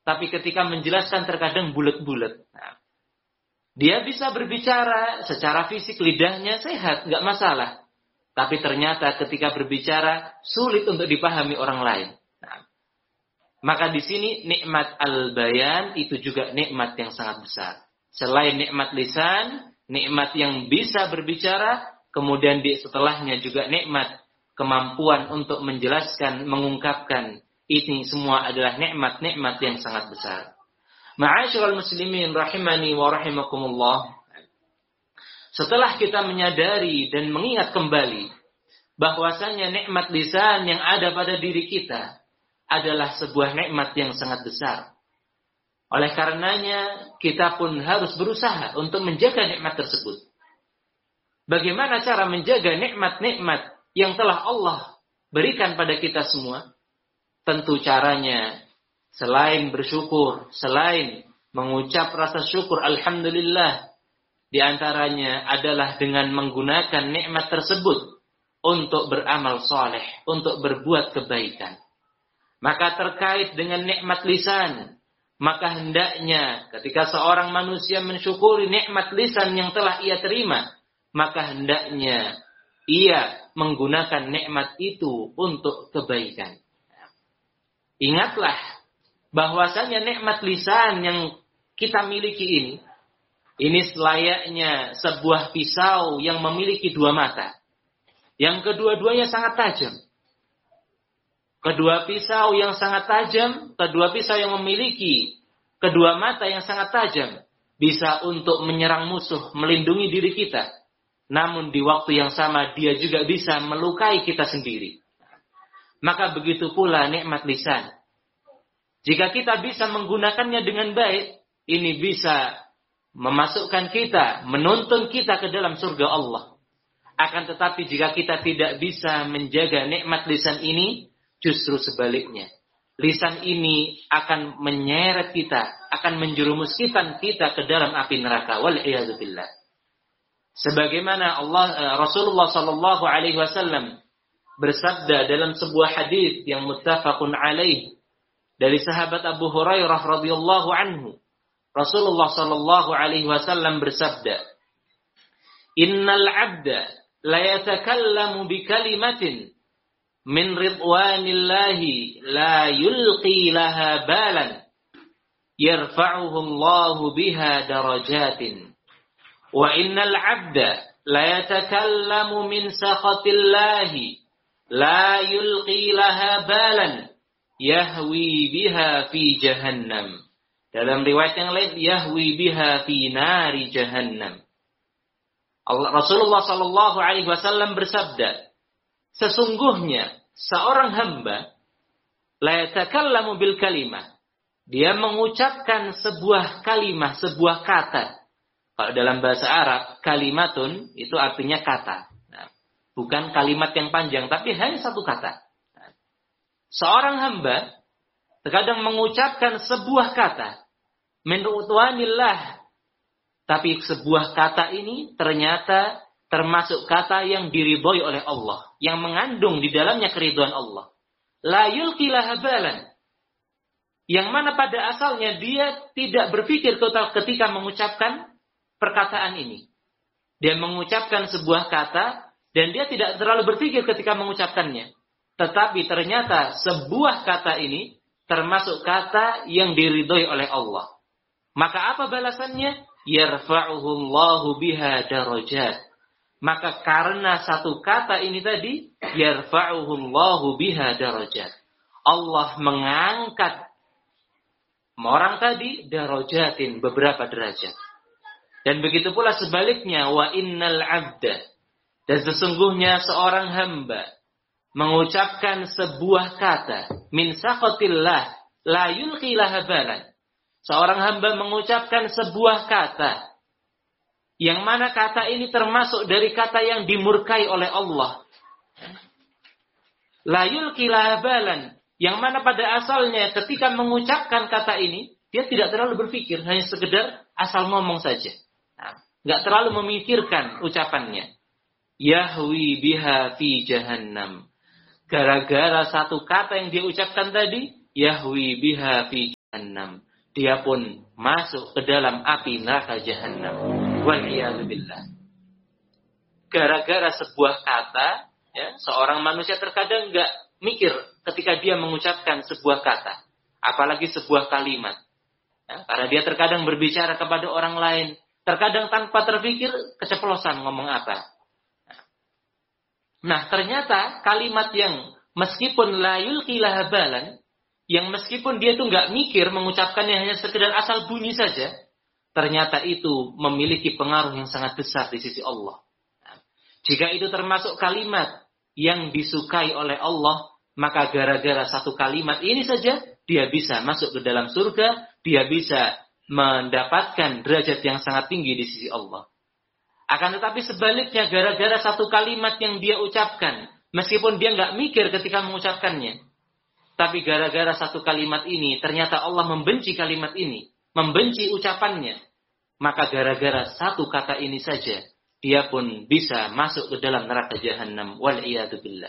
tapi ketika menjelaskan terkadang bulet-bulet. Nah, dia bisa berbicara secara fisik, lidahnya sehat, nggak masalah. Tapi ternyata ketika berbicara sulit untuk dipahami orang lain. Nah, maka di sini nikmat al-bayan itu juga nikmat yang sangat besar. Selain nikmat lisan, nikmat yang bisa berbicara, kemudian di setelahnya juga nikmat kemampuan untuk menjelaskan, mengungkapkan. Ini semua adalah nikmat-nikmat yang sangat besar. Ma'asyiral muslimin rahimani wa rahimakumullah. Setelah kita menyadari dan mengingat kembali bahwasanya nikmat lisan yang ada pada diri kita adalah sebuah nikmat yang sangat besar. Oleh karenanya kita pun harus berusaha untuk menjaga nikmat tersebut. Bagaimana cara menjaga nikmat-nikmat yang telah Allah berikan pada kita semua? Tentu caranya selain bersyukur, selain mengucap rasa syukur alhamdulillah, di antaranya adalah dengan menggunakan nikmat tersebut untuk beramal soleh, untuk berbuat kebaikan. Maka terkait dengan nikmat lisan, maka hendaknya ketika seorang manusia mensyukuri nikmat lisan yang telah ia terima, maka hendaknya ia menggunakan nikmat itu untuk kebaikan. Ingatlah bahwasanya nikmat lisan yang kita miliki ini selayaknya sebuah pisau yang memiliki dua mata, yang kedua-duanya sangat tajam. Kedua pisau yang sangat tajam, kedua pisau yang memiliki kedua mata yang sangat tajam, bisa untuk menyerang musuh, melindungi diri kita. Namun di waktu yang sama dia juga bisa melukai kita sendiri. Maka begitu pula nikmat lisan. Jika kita bisa menggunakannya dengan baik, ini bisa memasukkan kita, menuntun kita ke dalam surga Allah. Akan tetapi jika kita tidak bisa menjaga nikmat lisan ini, justru sebaliknya. Lisan ini akan menyeret kita, akan menjerumuskan kita ke dalam api neraka. Wal'iyadzubillah. Sebagaimana Rasulullah sallallahu alaihi wasallam bersabda dalam sebuah hadis yang muttafaqun alaih dari sahabat Abu Hurairah radhiyallahu anhu, Rasulullah sallallahu alaihi wasallam bersabda, "Innal 'abda la yatakallamu bi kalimatin min ridwanillahi la yulqi laha balan yarfa'uhu Allahu biha darajatin wa innal 'abda la yatakallamu min sakhatillahi la yulqi laha balan yahwi biha fi jahannam." Dalam riwayat yang lain, yahwi biha fi nari jahannam. Rasulullah sallallahu alaihi wasallam bersabda, sesungguhnya seorang hamba la yatakallamu bil kalimah, dia mengucapkan sebuah kalimah, sebuah kata. Kalau dalam bahasa Arab, kalimatun itu artinya kata. Nah, bukan kalimat yang panjang, tapi hanya satu kata. Nah, seorang hamba terkadang mengucapkan sebuah kata min ridwanillah, tapi sebuah kata ini ternyata termasuk kata yang diridhoi oleh Allah, yang mengandung di dalamnya keridhaan Allah. La yulqi laha balan, yang mana pada asalnya dia tidak berpikir total ketika mengucapkan perkataan ini. Dia mengucapkan sebuah kata dan dia tidak terlalu berpikir ketika mengucapkannya. Tetapi ternyata sebuah kata ini termasuk kata yang diridhoi oleh Allah. Maka apa balasannya? Yarfa'uhu Allahu biha darajat. Maka karena satu kata ini tadi, yarfa'uhu Allahu biha darajat, Allah mengangkat orang tadi darajatin, beberapa derajat. Dan begitu pula sebaliknya, wa innal 'abda, dan sesungguhnya seorang hamba mengucapkan sebuah kata min sakhatillah la yulqi laha balan. Seorang hamba mengucapkan sebuah kata yang mana kata ini termasuk dari kata yang dimurkai oleh Allah. La yulqi laha balan, yang mana pada asalnya ketika mengucapkan kata ini dia tidak terlalu berpikir, hanya sekedar asal ngomong saja. Enggak terlalu memikirkan ucapannya. Yahwi biha fi jahannam. Gara-gara satu kata yang dia ucapkan tadi, yahwi biha fi jahannam. Dia pun masuk ke dalam api neraka jahannam. Wal'iyadzubillah. Gara-gara sebuah kata, ya, seorang manusia terkadang enggak mikir ketika dia mengucapkan sebuah kata, apalagi sebuah kalimat. Ya, karena dia terkadang berbicara kepada orang lain, terkadang tanpa terpikir keceplosan ngomong apa. Nah, ternyata kalimat yang meskipun la yulqi laha balan, yang meskipun dia tuh nggak mikir mengucapkannya hanya sekedar asal bunyi saja, ternyata itu memiliki pengaruh yang sangat besar di sisi Allah. Jika itu termasuk kalimat yang disukai oleh Allah, maka gara-gara satu kalimat ini saja, dia bisa masuk ke dalam surga, dia bisa mendapatkan derajat yang sangat tinggi di sisi Allah. Akan tetapi sebaliknya, gara-gara satu kalimat yang dia ucapkan, meskipun dia nggak mikir ketika mengucapkannya, tapi gara-gara satu kalimat ini, ternyata Allah membenci kalimat ini, membenci ucapannya, maka gara-gara satu kata ini saja, dia pun bisa masuk ke dalam neraka jahannam. Wal'iyadzubillah.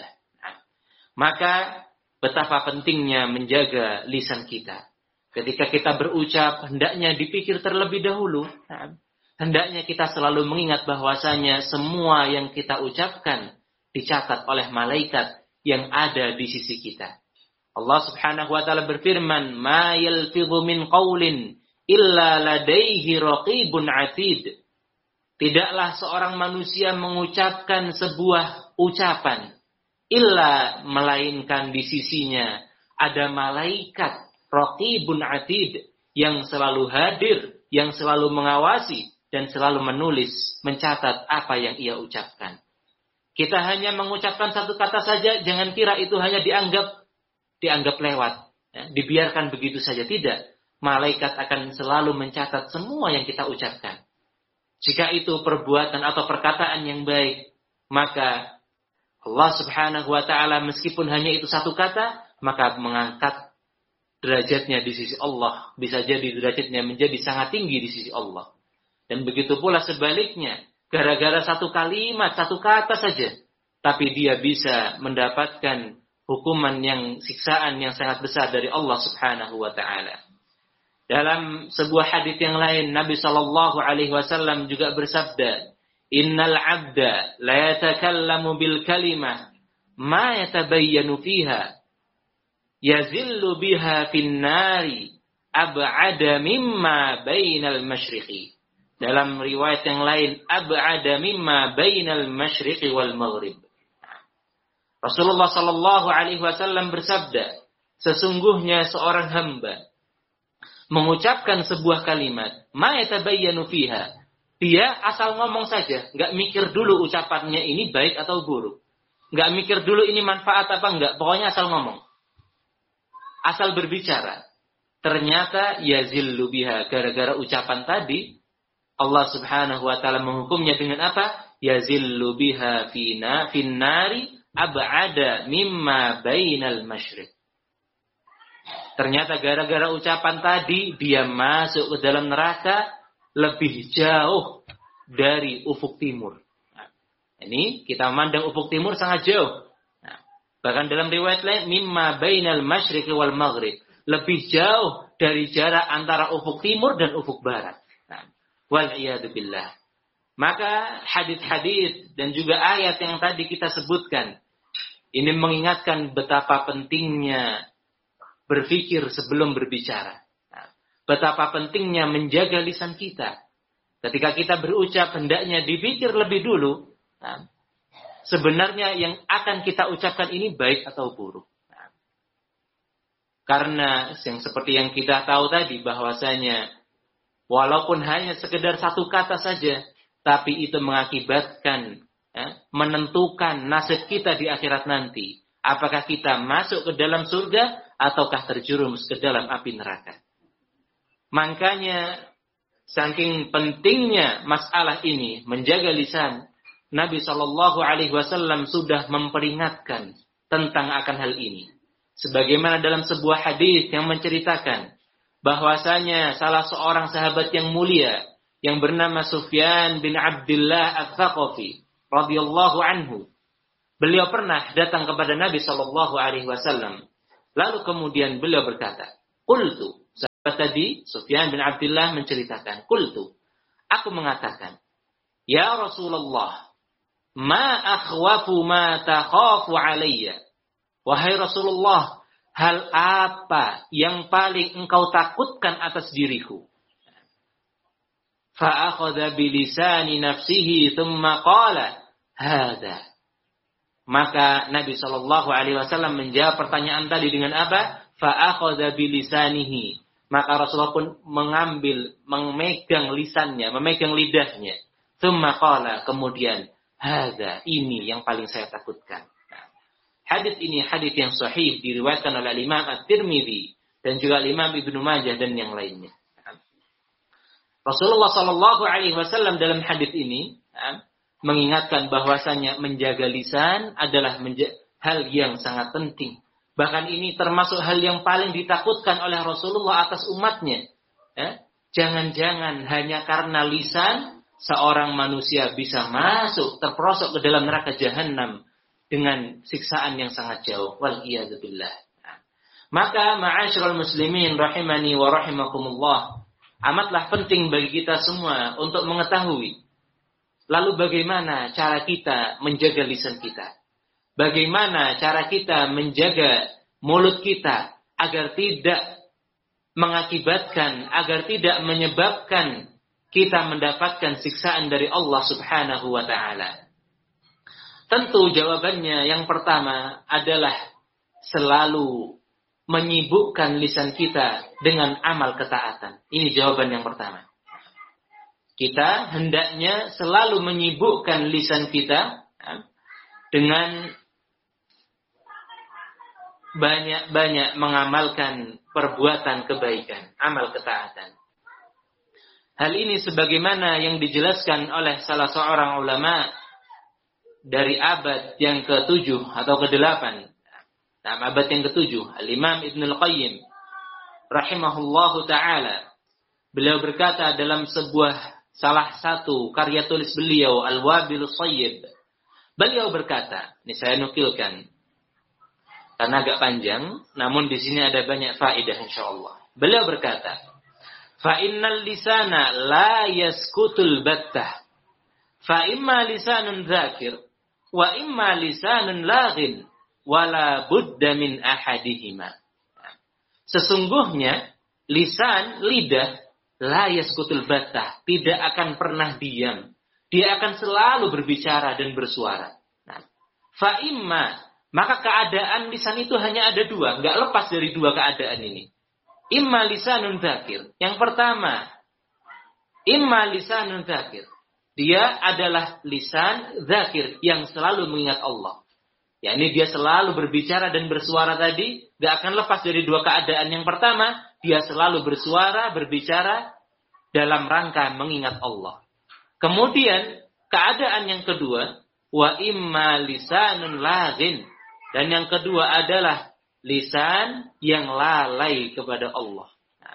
Maka betapa pentingnya menjaga lisan kita. Ketika kita berucap, hendaknya dipikir terlebih dahulu. Hendaknya kita selalu mengingat bahwasanya semua yang kita ucapkan dicatat oleh malaikat yang ada di sisi kita. Allah Subhanahu wa taala berfirman, "Ma yalfidhu min qaulin illa ladaihi raqibun 'atid." Tidaklah seorang manusia mengucapkan sebuah ucapan illa melainkan di sisinya ada malaikat raqibun 'atid yang selalu hadir, yang selalu mengawasi dan selalu menulis, mencatat apa yang ia ucapkan. Kita hanya mengucapkan satu kata saja, jangan kira itu hanya dianggap lewat, ya, dibiarkan begitu saja. Tidak. Malaikat akan selalu mencatat semua yang kita ucapkan. Jika itu perbuatan atau perkataan yang baik, maka Allah Subhanahu wa taala meskipun hanya itu satu kata, maka mengangkat derajatnya di sisi Allah. Bisa jadi derajatnya menjadi sangat tinggi di sisi Allah. Dan begitu pula sebaliknya, gara-gara satu kalimat, satu kata saja, tapi dia bisa mendapatkan hukuman yang siksaan yang sangat besar dari Allah Subhanahu wa taala. Dalam sebuah hadits yang lain, Nabi sallallahu alaihi wasallam juga bersabda, "Innal 'abda la yatakallamu bil kalimah ma yatabayyanu fiha yazillu biha fin nari ab'ada mimma bainal masyriqi." Dalam riwayat yang lain, ab'ada mimma bainal masyriqi wal maghrib. Rasulullah sallallahu alaihi wasallam bersabda, sesungguhnya seorang hamba mengucapkan sebuah kalimat, ma yatabayyanu fiha. Dia asal ngomong saja, enggak mikir dulu ucapannya ini baik atau buruk. Enggak mikir dulu ini manfaat apa enggak, pokoknya asal ngomong. Asal berbicara. Ternyata yazillu biha, gara-gara ucapan tadi Allah Subhanahu wa taala menghukumnya dengan apa? Yazillu biha fin nari ab'ada mimma bainal masyriq. Ternyata gara-gara ucapan tadi dia masuk ke dalam neraka lebih jauh dari ufuk timur. Nah, ini kita memandang ufuk timur sangat jauh. Nah, bahkan dalam riwayat lain mimma bainal masyriqi wal maghrib, lebih jauh dari jarak antara ufuk timur dan ufuk barat. Nah, wal iyadu billah. Maka hadits-hadits dan juga ayat yang tadi kita sebutkan ini mengingatkan betapa pentingnya berpikir sebelum berbicara. Nah, betapa pentingnya menjaga lisan kita. Ketika kita berucap, hendaknya dipikir lebih dulu. Nah, sebenarnya yang akan kita ucapkan ini baik atau buruk. Nah, karena yang seperti yang kita tahu tadi, bahwasanya walaupun hanya sekedar satu kata saja, tapi itu mengakibatkan, menentukan nasib kita di akhirat nanti. Apakah kita masuk ke dalam surga ataukah terjerumus ke dalam api neraka. Makanya saking pentingnya masalah ini menjaga lisan, Nabi sallallahu alaihi wasallam sudah memperingatkan tentang akan hal ini. Sebagaimana dalam sebuah hadis yang menceritakan bahwasanya salah seorang sahabat yang mulia yang bernama Sufyan bin Abdullah Ats-Tsaqafi radhiyallahu anhu, beliau pernah datang kepada Nabi sallallahu alaihi wasallam. Lalu kemudian beliau berkata, "Qultu," tadi Sufyan bin Abdullah menceritakan, qultu, aku mengatakan, ya Rasulullah, ma akhwafu ma takhafu alayya. Wahai Rasulullah, hal apa yang paling engkau takutkan atas diriku? Fa akhadha bi lisani nafsihi thumma qala hadha. Maka Nabi SAW menjawab pertanyaan tadi dengan apa? Fa akhadha bi lisanihi. Maka Rasulullah pun memegang lisannya, memegang lidahnya. Thumma qala, kemudian, hadza, ini yang paling saya takutkan. Nah, hadis ini hadis yang sahih diriwayatkan oleh Imam At-Tirmidzi dan juga Imam Ibnu Majah dan yang lainnya. Rasulullah SAW dalam hadis ini mengingatkan bahwasanya menjaga lisan adalah hal yang sangat penting. Bahkan ini termasuk hal yang paling ditakutkan oleh Rasulullah atas umatnya. Jangan-jangan hanya karena lisan seorang manusia bisa masuk, terperosok ke dalam neraka jahanam dengan siksaan yang sangat jauh. Wal'iyadzubillah. Maka ma'asyiral muslimin rahimani wa rahimakumullah, amatlah penting bagi kita semua untuk mengetahui lalu bagaimana cara kita menjaga lisan kita. Bagaimana cara kita menjaga mulut kita agar tidak mengakibatkan, agar tidak menyebabkan kita mendapatkan siksaan dari Allah Subhanahu wa ta'ala. Tentu jawabannya yang pertama adalah selalu menyibukkan lisan kita dengan amal ketaatan. Ini jawaban yang pertama. Kita hendaknya selalu menyibukkan lisan kita dengan banyak-banyak mengamalkan perbuatan kebaikan, amal ketaatan. Hal ini sebagaimana yang dijelaskan oleh salah seorang ulama dari abad yang ke-7 atau ke-8. Nah, abad yang ke-7, Al-Imam Ibn Al-Qayyim rahimahullahu ta'ala. Beliau berkata dalam salah satu karya tulis beliau, Al-Wabilus Sayyib. Beliau berkata, ini saya nukilkan karena agak panjang, namun di sini ada banyak faedah insyaallah. Beliau berkata, fa innal lisana la yaskutul battah, fa imma lisanun dzakir wa imma lisanun laghin wala budda min ahadihima. Sesungguhnya lisan, lidah, la yaskutul battah, tidak akan pernah diam. Dia akan selalu berbicara dan bersuara. Nah, fa imma, maka keadaan lisan itu hanya ada dua, enggak lepas dari dua keadaan ini. Imma lisanun dzakir. Yang pertama, imma lisanun dzakir. Dia adalah lisan dzakir yang selalu mengingat Allah. yakni dia selalu berbicara dan bersuara tadi, enggak akan lepas dari dua keadaan. Yang pertama, dia selalu bersuara, berbicara dalam rangka mengingat Allah. Kemudian, keadaan yang kedua, wa imma lisanun laghin. Dan yang kedua adalah lisan yang lalai kepada Allah.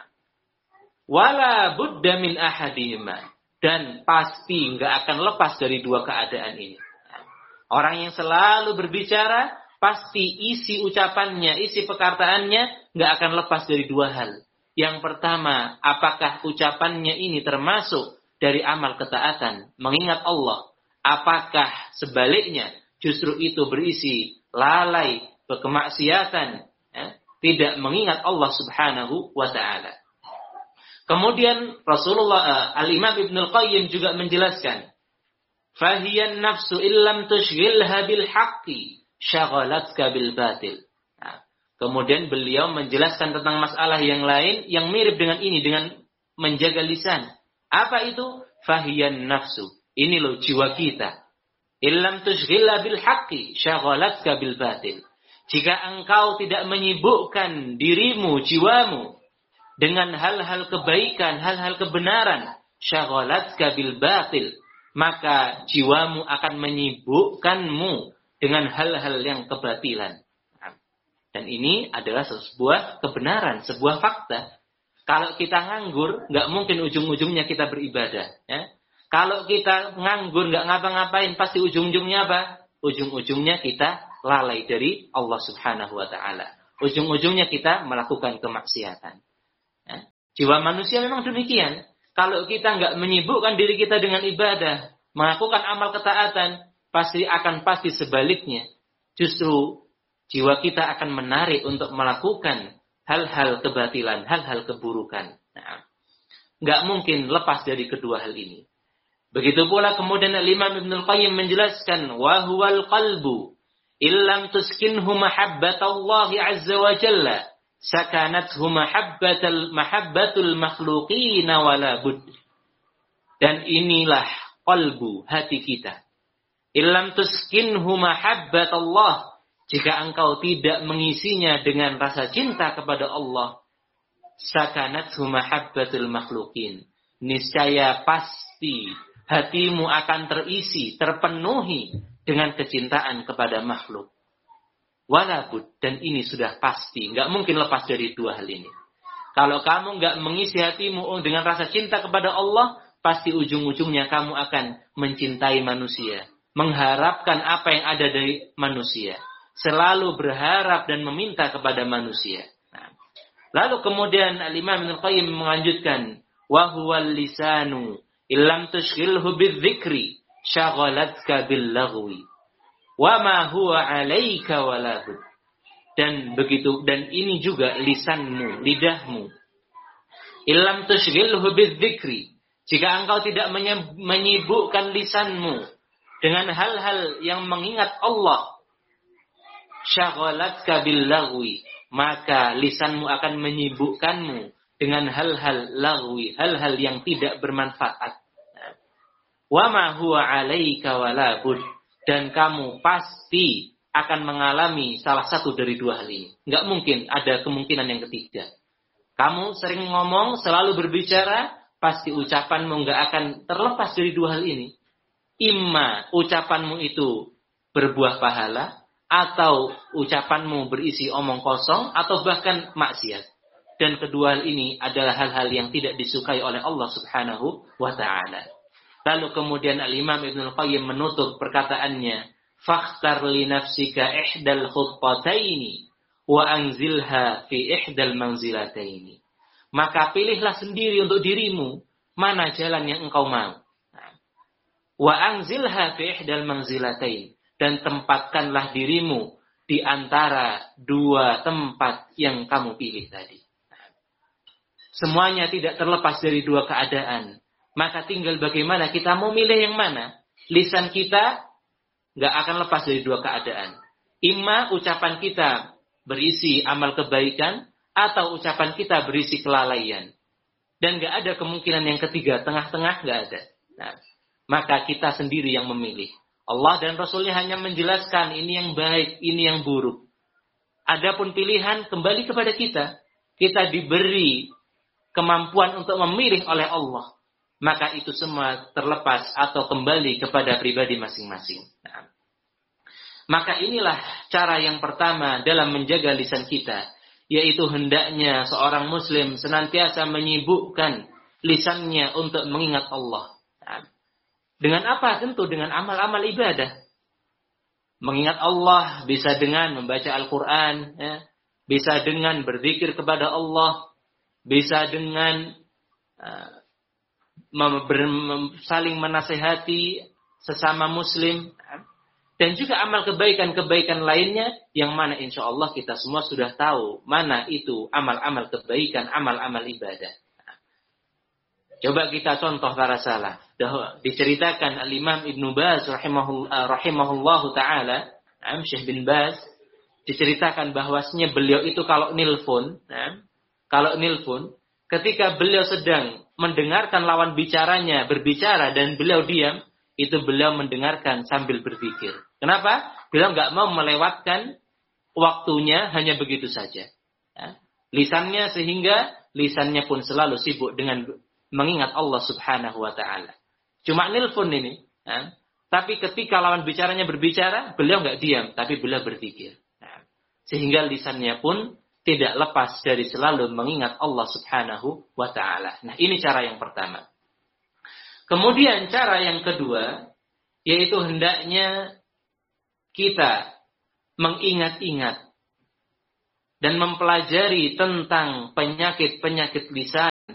Wala budda min ahadihima. Dan pasti enggak akan lepas dari dua keadaan ini. Orang yang selalu berbicara, pasti isi ucapannya, isi perkataannya enggak akan lepas dari dua hal. Yang pertama, apakah ucapannya ini termasuk dari amal ketaatan, mengingat Allah? Apakah sebaliknya justru itu berisi lalai, kemaksiatan, tidak mengingat Allah Subhanahu wa ta'ala. Kemudian Rasulullah Al-Imam Ibn Al-Qayyim juga menjelaskan, fahiyan nafsu illam tushghilha bil haqqi shaghalatka bil batil. Kemudian beliau menjelaskan tentang masalah yang lain yang mirip dengan ini, dengan menjaga lisan. Apa itu? Fahiyan nafsu. Ini loh jiwa kita. Illam tushghilha bil haqqi shaghalatka bil batil. Jika engkau tidak menyibukkan dirimu, jiwamu dengan hal-hal kebaikan, hal-hal kebenaran, shaghalatka bil batil, maka jiwamu akan menyibukkanmu dengan hal-hal yang kebatilan. Dan ini adalah sebuah kebenaran, sebuah fakta. Kalau kita nganggur, nggak mungkin ujung-ujungnya kita beribadah. Ya. Kalau kita nganggur, nggak ngapa-ngapain, pasti ujung-ujungnya apa? Ujung-ujungnya kita lalai dari Allah Subhanahu wa ta'ala. Ujung-ujungnya kita melakukan kemaksiatan. Ya. Jiwa manusia memang demikian. Kalau kita nggak menyibukkan diri kita dengan ibadah, melakukan amal ketaatan, pasti sebaliknya. Justru jiwa kita akan menarik untuk melakukan hal-hal kebatilan, hal-hal keburukan. Nah, nggak mungkin lepas dari kedua hal ini. Begitu pula kemudian Imam Ibnul Qayyim menjelaskan, wa huwal qalbu illam tuskinhu mahabbatallahi azza wa jalla sakanathu mahabbatul makhluqina wala bud. Dan inilah qalbu, hati kita. Illam tuskinhu mahabbatallah, jika engkau tidak mengisinya dengan rasa cinta kepada Allah, sakanathu mahabbatul makhluqin, niscaya pasti hatimu akan terisi, terpenuhi dengan kecintaan kepada makhluk. Walabud, dan ini sudah pasti, nggak mungkin lepas dari dua hal ini. Kalau kamu nggak mengisi hatimu dengan rasa cinta kepada Allah, pasti ujung-ujungnya kamu akan mencintai manusia, mengharapkan apa yang ada dari manusia, selalu berharap dan meminta kepada manusia. Nah, lalu kemudian Al-Imam Ibnul Qayyim melanjutkan, wa huwal lisanu illam tushghilhu bidzikri shaghalatka billaghwi wa ma huwa 'alaika wala bud. Dan begitu, dan ini juga lisanmu, lidahmu. Illam tushghilhu bidzikri, jika engkau tidak menyibukkan lisanmu dengan hal-hal yang mengingat Allah, shaghalatka billaghwi, maka lisanmu akan menyibukkanmu dengan hal-hal lagwi, hal-hal yang tidak bermanfaat. Wa ma huwa 'alaika wala bud, dan kamu pasti akan mengalami salah satu dari dua hal ini. Enggak mungkin ada kemungkinan yang ketiga. Kamu sering ngomong, selalu berbicara, pasti ucapanmu enggak akan terlepas dari dua hal ini. Imma ucapanmu itu berbuah pahala, atau ucapanmu berisi omong kosong, atau bahkan maksiat. Dan kedua hal ini adalah hal-hal yang tidak disukai oleh Allah Subhanahu wa ta'ala. Lalu kemudian Al-Imam Ibnul Qayyim menutup perkataannya, fakhtar li nafsika ihdal khutbataini wa anzilha fi ihdal manzilataini. Maka pilihlah sendiri untuk dirimu mana jalan yang engkau mau. Wa anzilha fi ihdal manzilatain, dan tempatkanlah dirimu di antara dua tempat yang kamu pilih tadi. Semuanya tidak terlepas dari dua keadaan. Maka tinggal bagaimana kita mau milih yang mana. Lisan kita nggak akan lepas dari dua keadaan. Imma ucapan kita berisi amal kebaikan, atau ucapan kita berisi kelalaian. Dan nggak ada kemungkinan yang ketiga, tengah-tengah nggak ada. Nah, maka kita sendiri yang memilih. Allah dan Rasulnya hanya menjelaskan ini yang baik, ini yang buruk. Adapun pilihan kembali kepada kita. Kita diberi kemampuan untuk memilih oleh Allah. Maka itu semua terlepas atau kembali kepada pribadi masing-masing. Nah, maka inilah cara yang pertama dalam menjaga lisan kita, yaitu hendaknya seorang muslim senantiasa menyibukkan lisannya untuk mengingat Allah. Nah, dengan apa? Tentu dengan amal-amal ibadah. Mengingat Allah bisa dengan membaca Al-Quran, ya, bisa dengan berzikir kepada Allah, bisa dengan saling menasehati sesama muslim, dan juga amal kebaikan-kebaikan lainnya yang mana insya Allah kita semua sudah tahu mana itu amal-amal kebaikan, amal-amal ibadah. Coba kita contoh para salaf. Diceritakan Al-Imam Ibnu Baz rahimahullahu ta'ala, Syekh bin Baz, diceritakan bahwasanya beliau itu kalau nilpon, ketika beliau sedang mendengarkan lawan bicaranya berbicara dan beliau diam, itu beliau mendengarkan sambil berpikir. Kenapa? Beliau nggak mau melewatkan waktunya hanya begitu saja. Ya. Lisannya sehingga lisannya pun selalu sibuk dengan mengingat Allah Subhanahu wa ta'ala. Cuma nelpon ini. Ya. Tapi ketika lawan bicaranya berbicara, beliau nggak diam, tapi beliau berpikir. Ya. Sehingga lisannya pun tidak lepas dari selalu mengingat Allah Subhanahu wa ta'ala. Nah, ini cara yang pertama. Kemudian cara yang kedua, yaitu hendaknya kita mengingat-ingat dan mempelajari tentang penyakit-penyakit lisan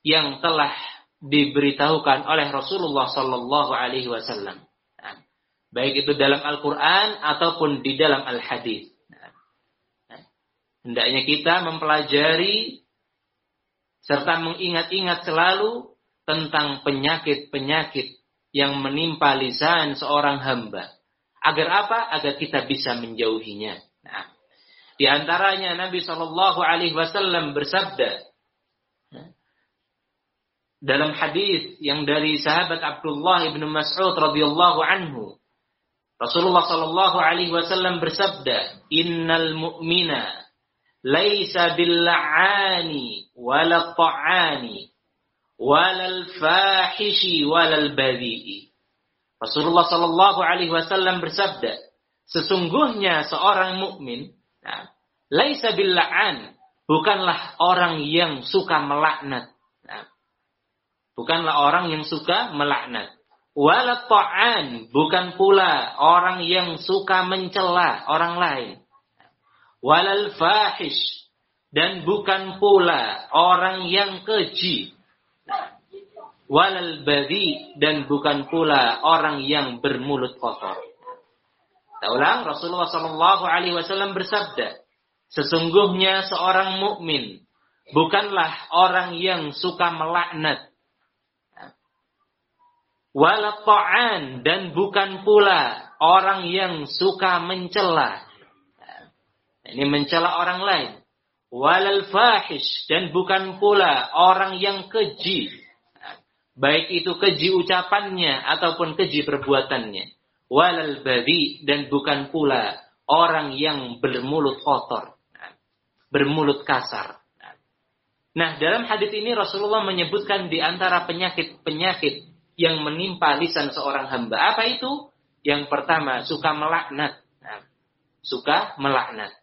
yang telah diberitahukan oleh Rasulullah sallallahu alaihi wasallam. Baik itu dalam Al-Qur'an ataupun di dalam Al-Hadis. Hendaknya kita mempelajari serta mengingat-ingat selalu tentang penyakit-penyakit yang menimpa lisan seorang hamba. Agar apa? Agar kita bisa menjauhinya. Di antaranya Nabi sallallahu alaihi wasallam bersabda dalam hadis yang dari sahabat Abdullah ibn Mas'ud radhiyallahu anhu, Rasulullah sallallahu alaihi wasallam bersabda, "Innal mu'mina laisa bil-la'ani wala ta'ani walal fahishi walal badhi'i." Rasulullah sallallahu alaihi wasallam bersabda, sesungguhnya seorang mukmin, laisa bil-la'an, bukanlah orang yang suka melaknat. Bukanlah orang yang suka melaknat. Wala ta'an, bukan pula orang yang suka mencela orang lain. Walal fahish, dan bukan pula orang yang keji. Walal badhi, dan bukan pula orang yang bermulut kotor. Kita ulang, Rasulullah sallallahu alaihi wasallam bersabda, sesungguhnya seorang mukmin bukanlah orang yang suka melaknat. Wala ta'an, dan bukan pula orang yang suka mencela. Ini mencela orang lain. Walal fahish, dan bukan pula orang yang keji. Baik itu keji ucapannya ataupun keji perbuatannya. Walal badhi, dan bukan pula orang yang bermulut kotor. Bermulut kasar. Nah, dalam hadis ini Rasulullah menyebutkan di antara penyakit-penyakit yang menimpa lisan seorang hamba. Apa itu? Yang pertama, suka melaknat. Suka melaknat.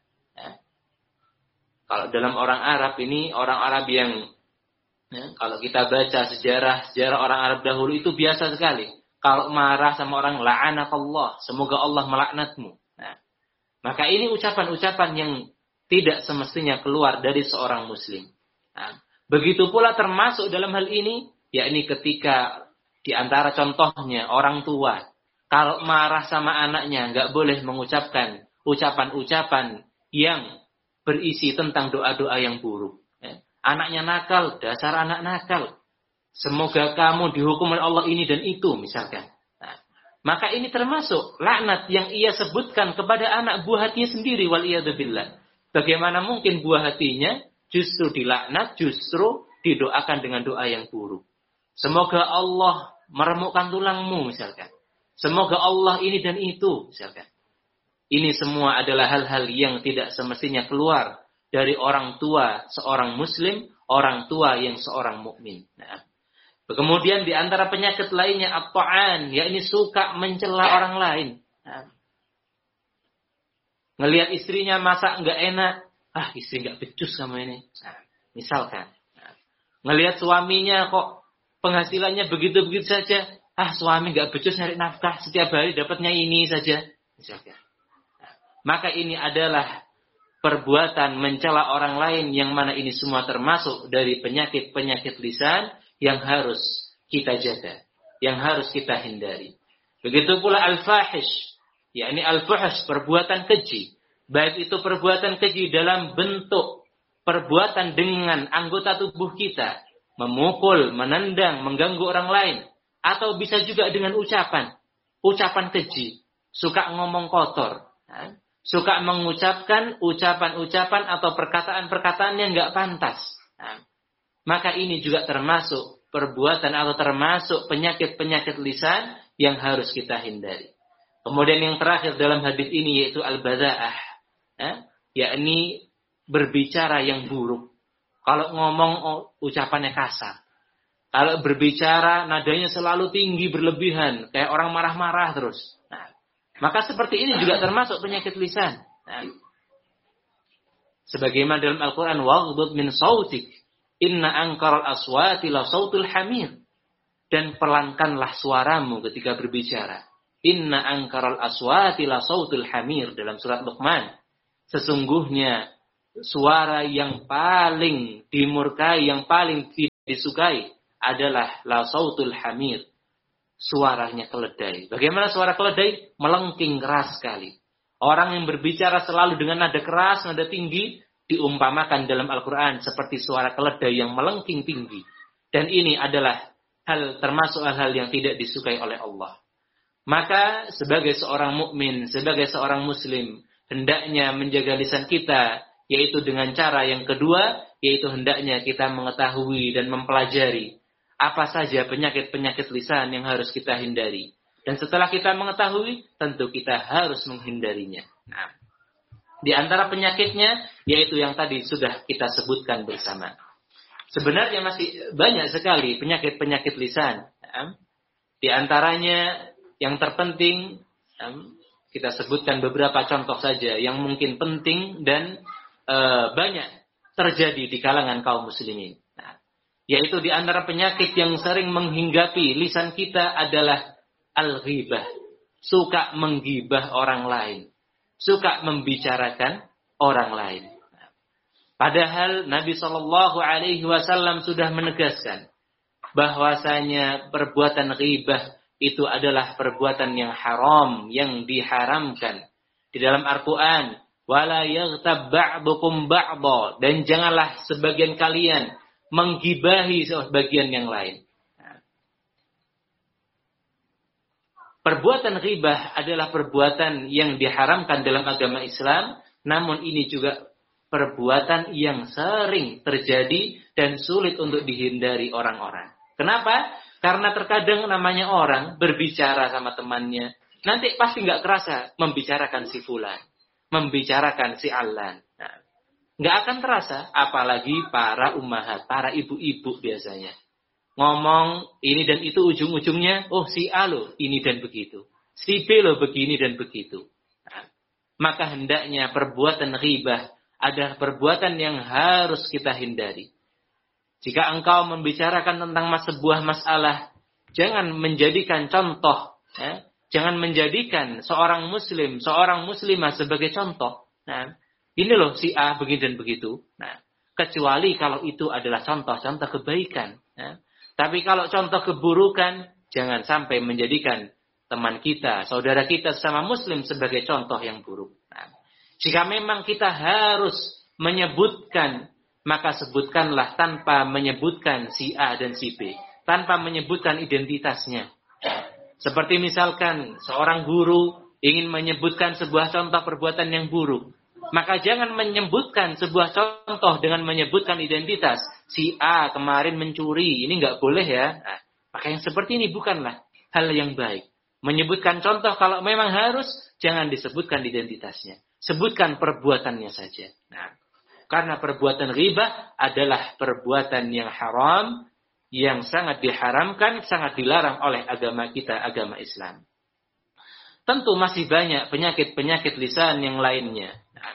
Kalau dalam orang Arab ini, orang Arab yang, kalau kita baca sejarah orang Arab dahulu itu biasa sekali. Kalau marah sama orang, la'anakallah, semoga Allah melaknatmu. Maka ini ucapan-ucapan yang tidak semestinya keluar dari seorang muslim. Begitu pula termasuk dalam hal ini, yakni ketika di antara contohnya orang tua, kalau marah sama anaknya nggak boleh mengucapkan ucapan-ucapan yang berisi tentang doa-doa yang buruk. Anaknya nakal, dasar anak nakal. Semoga kamu dihukum oleh Allah ini dan itu misalkan. Maka ini termasuk laknat yang ia sebutkan kepada anak buah hatinya sendiri, waliyadzubillah. Bagaimana mungkin buah hatinya justru dilaknat, justru didoakan dengan doa yang buruk. Semoga Allah meremukkan tulangmu misalkan. Semoga Allah ini dan itu misalkan. Ini semua adalah hal-hal yang tidak semestinya keluar dari orang tua seorang muslim, orang tua yang seorang mukmin. Kemudian di antara penyakit lainnya at-ta'an, yakni suka mencela orang lain. Ngelihat istrinya masak enggak enak, istri enggak becus sama ini. Misalkan. Ngelihat suaminya kok penghasilannya begitu-begitu saja. Suami enggak becus nyari nafkah, setiap hari dapatnya ini saja. Misalkan. Maka ini adalah perbuatan mencela orang lain yang mana ini semua termasuk dari penyakit-penyakit lisan yang harus kita jaga, yang harus kita hindari. Begitu pula al-fahish, yakni al-fuhsh, perbuatan keji. Baik itu perbuatan keji dalam bentuk perbuatan dengan anggota tubuh kita, memukul, menendang, mengganggu orang lain, atau bisa juga dengan ucapan keji, suka ngomong kotor, suka mengucapkan ucapan-ucapan atau perkataan-perkataan yang enggak pantas. Maka ini juga termasuk perbuatan atau termasuk penyakit-penyakit lisan yang harus kita hindari. Kemudian yang terakhir dalam hadis ini yaitu al-bada'ah, yakni berbicara yang buruk. Kalau ngomong ucapannya kasar. Kalau berbicara nadanya selalu tinggi berlebihan, kayak orang marah-marah terus. Maka seperti ini juga termasuk penyakit lisan. Sebagaimana dalam Al-Quran, waghdud min sautik, inna ankaral aswati la sautul hamir. Dan pelankanlah suaramu ketika berbicara. Inna ankaral aswati la sautul hamir, dalam surat Luqman. Sesungguhnya suara yang paling dimurkai, yang paling disukai adalah la sautul hamir, suaranya keledai. Bagaimana suara keledai? Melengking keras sekali. Orang yang berbicara selalu dengan nada keras, nada tinggi, diumpamakan dalam Al-Quran seperti suara keledai yang melengking tinggi. Dan ini adalah termasuk hal-hal yang tidak disukai oleh Allah. Maka sebagai seorang mukmin, sebagai seorang muslim, hendaknya menjaga lisan kita, yaitu dengan cara yang kedua, yaitu hendaknya kita mengetahui dan mempelajari apa saja penyakit-penyakit lisan yang harus kita hindari. Dan setelah kita mengetahui, tentu kita harus menghindarinya. Nah, di antara penyakitnya, yaitu yang tadi sudah kita sebutkan bersama. Sebenarnya masih banyak sekali penyakit-penyakit lisan. Di antaranya yang terpenting, kita sebutkan beberapa contoh saja yang mungkin penting dan banyak terjadi di kalangan kaum muslimin. Nah, yaitu di antara penyakit yang sering menghinggapi lisan kita adalah al-ghibah. Suka menggibah orang lain. Suka membicarakan orang lain. Padahal Nabi SAW sudah menegaskan bahwasanya perbuatan ghibah itu adalah perbuatan yang haram, yang diharamkan. Di dalam Al-Quran, wala yaghtab ba'dukum ba'dha, dan janganlah sebagian kalian menggibahi sebagian yang lain. Perbuatan ghibah adalah perbuatan yang diharamkan dalam agama Islam, namun ini juga perbuatan yang sering terjadi dan sulit untuk dihindari orang-orang. Kenapa? Karena terkadang namanya orang berbicara sama temannya, nanti pasti nggak kerasa membicarakan si fulan, membicarakan si Allan. Nah, nggak akan terasa, apalagi para ummahat, para ibu-ibu biasanya. Ngomong ini dan itu ujung-ujungnya, oh si A loh ini dan begitu. Si B loh begini dan begitu. Nah, maka hendaknya perbuatan ghibah adalah perbuatan yang harus kita hindari. Jika engkau membicarakan tentang sebuah masalah, jangan menjadikan contoh. Jangan menjadikan seorang muslim, seorang muslimah sebagai contoh. Nah, ini loh si A begini dan begitu. Nah, kecuali kalau itu adalah contoh-contoh kebaikan. Tapi kalau contoh keburukan, jangan sampai menjadikan teman kita, saudara kita sesama muslim sebagai contoh yang buruk. Nah, jika memang kita harus menyebutkan, maka sebutkanlah tanpa menyebutkan si A dan si B. Tanpa menyebutkan identitasnya. Seperti misalkan seorang guru ingin menyebutkan sebuah contoh perbuatan yang buruk. Maka jangan menyebutkan sebuah contoh dengan menyebutkan identitas. Si A kemarin mencuri, ini nggak boleh ya. Nah, maka yang seperti ini bukanlah hal yang baik. Menyebutkan contoh kalau memang harus, jangan disebutkan identitasnya. Sebutkan perbuatannya saja. Nah, karena perbuatan ghibah adalah perbuatan yang haram, yang sangat diharamkan, sangat dilarang oleh agama kita, agama Islam. Tentu masih banyak penyakit-penyakit lisan yang lainnya.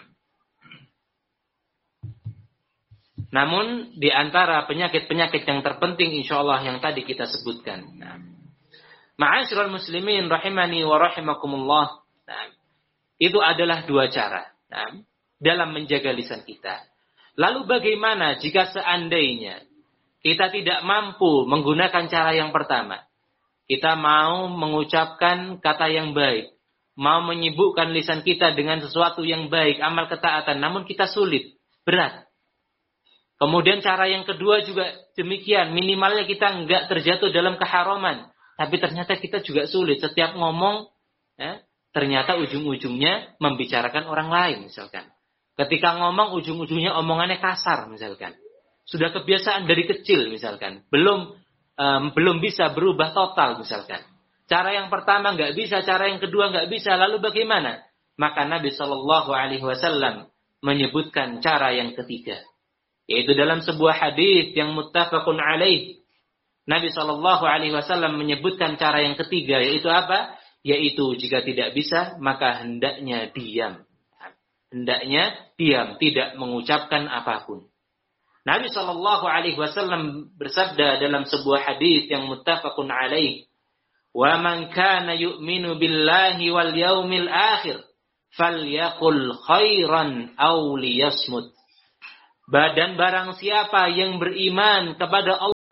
Namun di antara penyakit-penyakit yang terpenting insyaallah yang tadi kita sebutkan. Ma'asyiral muslimin rahimani wa rahimakumullah. Itu adalah dua cara dalam menjaga lisan kita. Lalu bagaimana jika seandainya kita tidak mampu menggunakan cara yang pertama? Kita mau mengucapkan kata yang baik, mau menyibukkan lisan kita dengan sesuatu yang baik, amal ketaatan, namun kita sulit, berat. Kemudian cara yang kedua juga demikian, minimalnya kita enggak terjatuh dalam keharaman, tapi ternyata kita juga sulit. Setiap ngomong, ternyata ujung-ujungnya membicarakan orang lain, misalkan. Ketika ngomong, ujung-ujungnya omongannya kasar, misalkan. Sudah kebiasaan dari kecil, misalkan. Belum bisa berubah total, misalkan. Cara yang pertama nggak bisa, cara yang kedua nggak bisa. Lalu bagaimana? Maka Nabi SAW menyebutkan cara yang ketiga. Yaitu dalam sebuah hadis yang muttafaqun alaih. Nabi SAW menyebutkan cara yang ketiga. Yaitu apa? Yaitu jika tidak bisa, maka hendaknya diam. Hendaknya diam, tidak mengucapkan apapun. Nabi SAW bersabda dalam sebuah hadis yang muttafaqun alaih. Wa man kana yu'minu billahi wal yaumil akhir falyaqul khairan aw liyasmut. Dan barang siapa yang beriman kepada Allah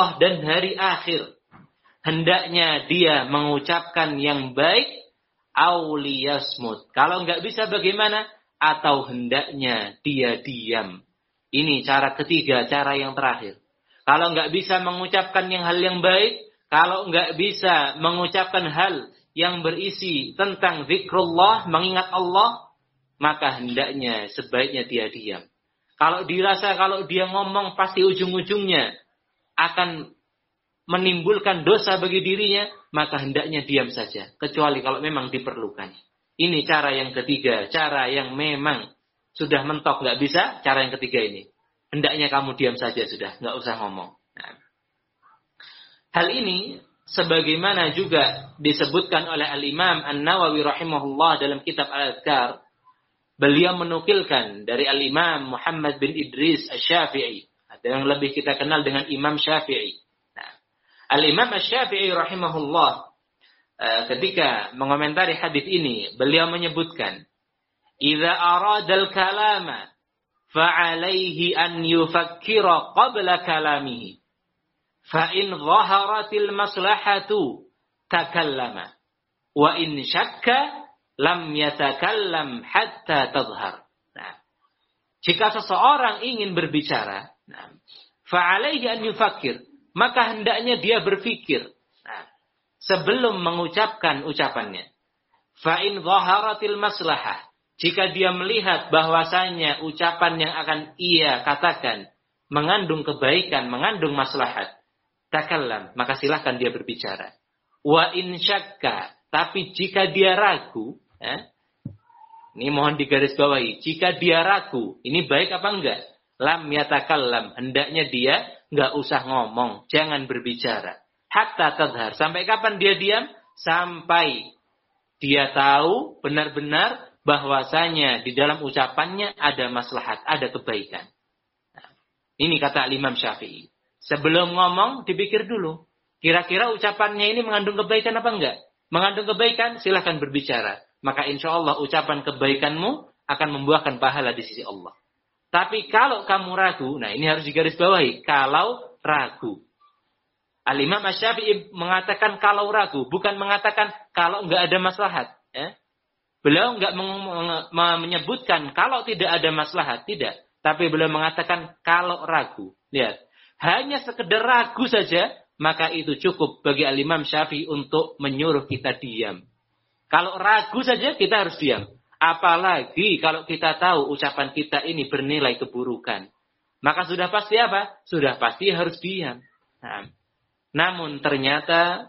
dan hari akhir. Hendaknya dia mengucapkan yang baik, auliyasmut. Kalau enggak bisa bagaimana? Atau hendaknya dia diam. Ini cara ketiga, cara yang terakhir. Kalau enggak bisa mengucapkan hal yang baik, kalau enggak bisa mengucapkan hal yang berisi tentang zikrullah, mengingat Allah, maka hendaknya sebaiknya dia diam. Kalau dirasa kalau dia ngomong pasti ujung-ujungnya akan menimbulkan dosa bagi dirinya, maka hendaknya diam saja. Kecuali kalau memang diperlukan. Ini cara yang ketiga. Cara yang memang sudah mentok, nggak bisa. Cara yang ketiga ini. Hendaknya kamu diam saja sudah. Nggak usah ngomong. Nah. Hal ini sebagaimana juga disebutkan oleh Al-Imam An-Nawawi rahimahullah dalam kitab Al-Adhkar. Beliau menukilkan dari Al-Imam Muhammad bin Idris Asy-Syafi'i. Yang lebih kita kenal dengan Imam Syafi'i. Al-Imam Asy-Syafi'i rahimahullah ketika mengomentari hadis ini, beliau menyebutkan, "Idza aradal kalama fa'alaihi an yufakkira qabla kalamihi. Fa in dhaharatil maslahatu takallama. Wa in syakka lam yatakallam hatta tadhhar." Nah, jika seseorang ingin berbicara, fa'alaihi an yufakkir, maka hendaknya dia berpikir sebelum mengucapkan ucapannya. Fa in dhaharatil maslahah, jika dia melihat bahwasanya ucapan yang akan ia katakan mengandung kebaikan, mengandung maslahat, takallam, maka silahkan dia berbicara. Wa in syakka, tapi jika dia ragu, ini mohon digarisbawahi, jika dia ragu, ini baik apa enggak? Lam yatakallam, hendaknya dia enggak usah ngomong, jangan berbicara. Hatta tadhhar, sampai kapan dia diam? Sampai dia tahu benar-benar bahwasanya di dalam ucapannya ada maslahat, ada kebaikan. Nah, ini kata Imam Syafi'i. Sebelum ngomong, dipikir dulu. Kira-kira ucapannya ini mengandung kebaikan apa enggak? Mengandung kebaikan, silahkan berbicara. Maka insya Allah ucapan kebaikanmu akan membuahkan pahala di sisi Allah. Tapi kalau kamu ragu, nah ini harus digarisbawahi. Kalau ragu. Al-Imam Asy-Syafi'i mengatakan kalau ragu, bukan mengatakan kalau enggak ada maslahat. Beliau enggak menyebutkan kalau tidak ada maslahat, tidak. Tapi beliau mengatakan kalau ragu. Lihat, hanya sekedar ragu saja, maka itu cukup bagi Al-Imam Syafi'i untuk menyuruh kita diam. Kalau ragu saja kita harus diam. Apalagi kalau kita tahu ucapan kita ini bernilai keburukan. Maka sudah pasti apa? Sudah pasti harus diam. Nah, namun ternyata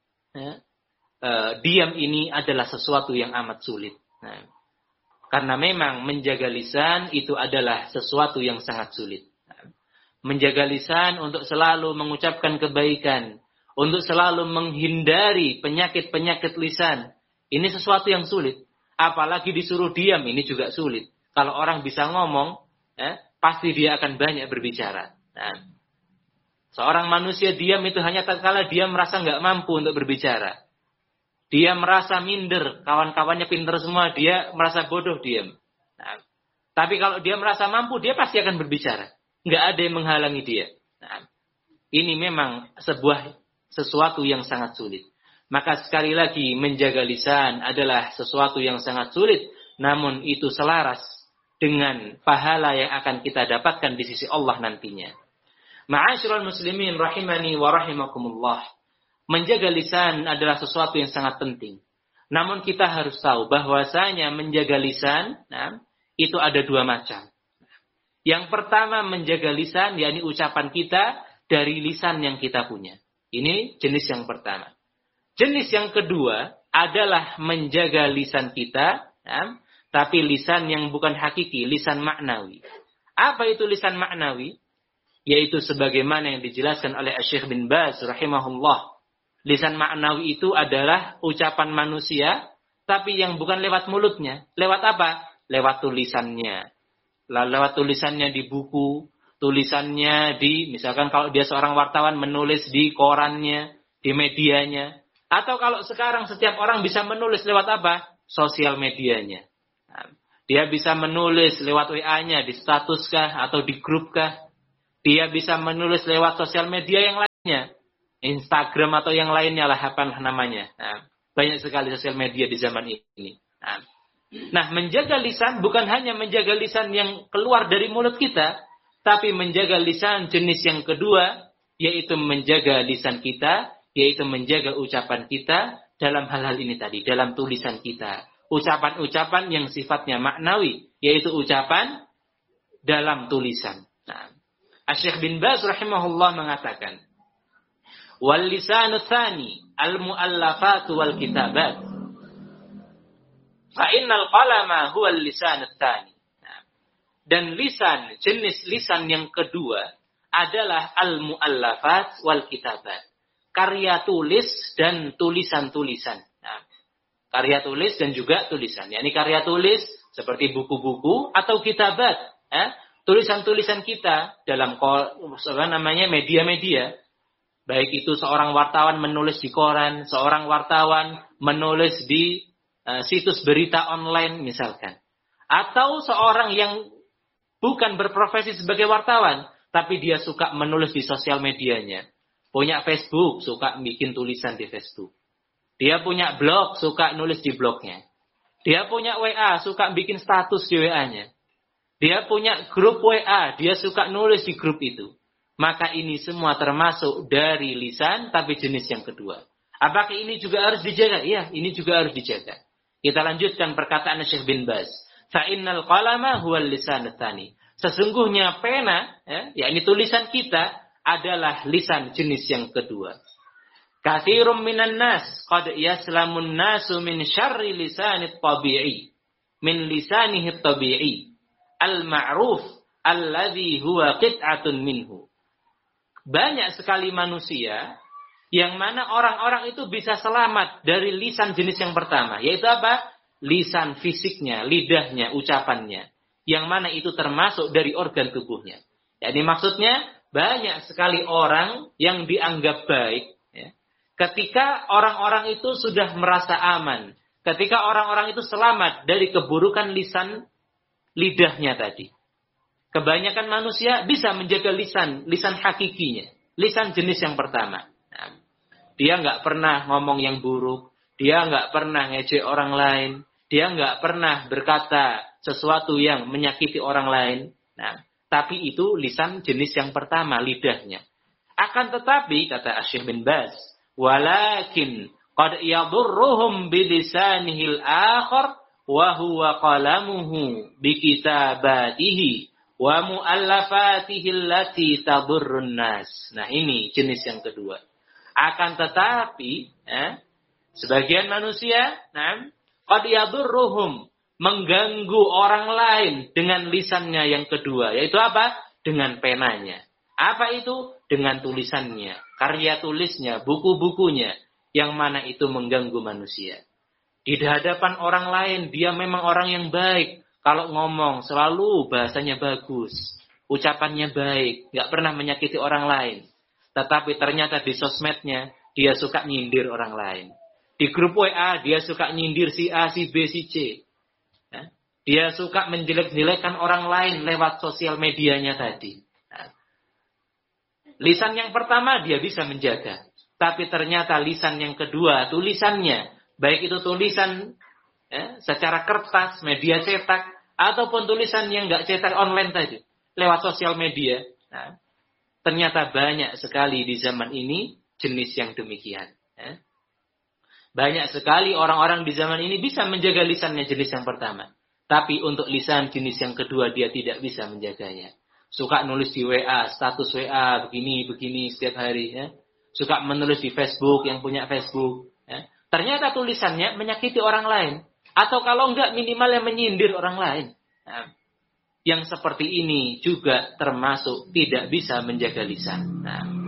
diam ini adalah sesuatu yang amat sulit. Nah, karena memang menjaga lisan itu adalah sesuatu yang sangat sulit. Nah, menjaga lisan untuk selalu mengucapkan kebaikan, untuk selalu menghindari penyakit-penyakit lisan, ini sesuatu yang sulit. Apalagi disuruh diam, ini juga sulit. Kalau orang bisa ngomong, pasti dia akan banyak berbicara. Nah, seorang manusia diam itu hanya tatkala dia merasa nggak mampu untuk berbicara. Dia merasa minder, kawan-kawannya pintar semua, dia merasa bodoh, diam. Nah, tapi kalau dia merasa mampu, dia pasti akan berbicara. Nggak ada yang menghalangi dia. Nah, ini memang sesuatu yang sangat sulit. Maka sekali lagi menjaga lisan adalah sesuatu yang sangat sulit. Namun itu selaras dengan pahala yang akan kita dapatkan di sisi Allah nantinya. Ma'asyiral muslimin rahimani wa rahimakumullah. Menjaga lisan adalah sesuatu yang sangat penting. Namun kita harus tahu bahwasanya menjaga lisan itu ada dua macam. Yang pertama menjaga lisan, yakni ucapan kita dari lisan yang kita punya. Ini jenis yang pertama. Jenis yang kedua adalah menjaga lisan kita, tapi lisan yang bukan hakiki, lisan maknawi. Apa itu lisan maknawi? Yaitu sebagaimana yang dijelaskan oleh Syekh bin Baz rahimahullah. Lisan maknawi itu adalah ucapan manusia, tapi yang bukan lewat mulutnya. Lewat apa? Lewat tulisannya. Lewat tulisannya di buku, tulisannya di, misalkan kalau dia seorang wartawan menulis di korannya, di medianya. Atau kalau sekarang setiap orang bisa menulis lewat apa? Sosial medianya. Nah, dia bisa menulis lewat WA-nya, di status kah, atau di grup kah. Dia bisa menulis lewat sosial media yang lain. Instagram atau yang lainnya lah apa namanya. Nah, banyak sekali sosial media di zaman ini. Nah, menjaga lisan bukan hanya menjaga lisan yang keluar dari mulut kita, tapi menjaga lisan jenis yang kedua, yaitu menjaga lisan kita, yaitu menjaga ucapan kita dalam hal-hal ini tadi, dalam tulisan kita. Ucapan-ucapan yang sifatnya maknawi, yaitu ucapan dalam tulisan. Nah, Asy-Syaikh bin Baz rahimahullah mengatakan, wal lisanu tsani al-muallafat wal kitabat. Fa innal qalama huwa al-lisan tsani. Dan lisan, jenis lisan yang kedua adalah al-muallafat wal kitabat. Karya tulis dan tulisan-tulisan. Nah, karya tulis dan juga tulisan. Yani karya tulis seperti buku-buku atau kitabat. Tulisan-tulisan kita dalam media-media. Baik itu seorang wartawan menulis di koran, seorang wartawan menulis di situs berita online misalkan. Atau seorang yang bukan berprofesi sebagai wartawan, tapi dia suka menulis di sosial medianya. Punya Facebook, suka bikin tulisan di Facebook. Dia punya blog, suka nulis di blognya. Dia punya WA, suka bikin status di WA-nya. Dia punya grup WA, dia suka nulis di grup itu. Maka ini semua termasuk dari lisan, tapi jenis yang kedua. Apakah ini juga harus dijaga? Iya, ini juga harus dijaga. Kita lanjutkan perkataan Syekh bin Baz. Fa'innal qalama huwal lisan tsani. Sesungguhnya pena, yakni tulisan kita adalah lisan jenis yang kedua. Katsirum minan nas qad yaslamun nasu min syarri lisanit tabi'i. Min lisanihi tabi'i. Al-ma'ruf alladhi huwa qit'atun minhu. Banyak sekali manusia yang mana orang-orang itu bisa selamat dari lisan jenis yang pertama. Yaitu apa? Lisan fisiknya, lidahnya, ucapannya. Yang mana itu termasuk dari organ tubuhnya. Jadi maksudnya banyak sekali orang yang dianggap baik. Ketika orang-orang itu sudah merasa aman. Ketika orang-orang itu selamat dari keburukan lisan lidahnya tadi. Kebanyakan manusia bisa menjaga lisan hakikinya. Lisan jenis yang pertama. Nah, dia nggak pernah ngomong yang buruk. Dia nggak pernah ngejek orang lain. Dia nggak pernah berkata sesuatu yang menyakiti orang lain. Nah, tapi itu lisan jenis yang pertama, lidahnya. Akan tetapi, kata Asy-Syaikh bin Baz, walakin qad yadurruhum bilisanihil akhar wa huwa qalamuhu bikitabatihi wa muallafatihi allati tadurrun nas. Nah, ini jenis yang kedua. Akan tetapi, sebagian manusia, qad yadurruhum, mengganggu orang lain dengan lisannya yang kedua, yaitu apa? Dengan penanya. Apa itu? Dengan tulisannya, karya tulisnya, buku-bukunya, yang mana itu mengganggu manusia. Di hadapan orang lain, dia memang orang yang baik. Kalau ngomong, selalu bahasanya bagus. Ucapannya baik, gak pernah menyakiti orang lain. Tetapi ternyata di sosmednya, dia suka nyindir orang lain. Di grup WA, dia suka nyindir si A, si B, si C. Dia suka menjelek-jelekkan orang lain lewat sosial medianya tadi. Lisan yang pertama dia bisa menjaga. Tapi ternyata lisan yang kedua, tulisannya, baik itu tulisan secara kertas, media cetak, ataupun tulisan yang nggak cetak online tadi, lewat sosial media. Ternyata banyak sekali di zaman ini jenis yang demikian. Banyak sekali orang-orang di zaman ini bisa menjaga lisannya jenis yang pertama. Tapi untuk lisan jenis yang kedua dia tidak bisa menjaganya. Suka nulis di WA, status WA, begini setiap hari. Suka menulis di Facebook, yang punya Facebook. Ternyata tulisannya menyakiti orang lain. Atau kalau enggak minimal yang menyindir orang lain. Yang seperti ini juga termasuk tidak bisa menjaga lisan.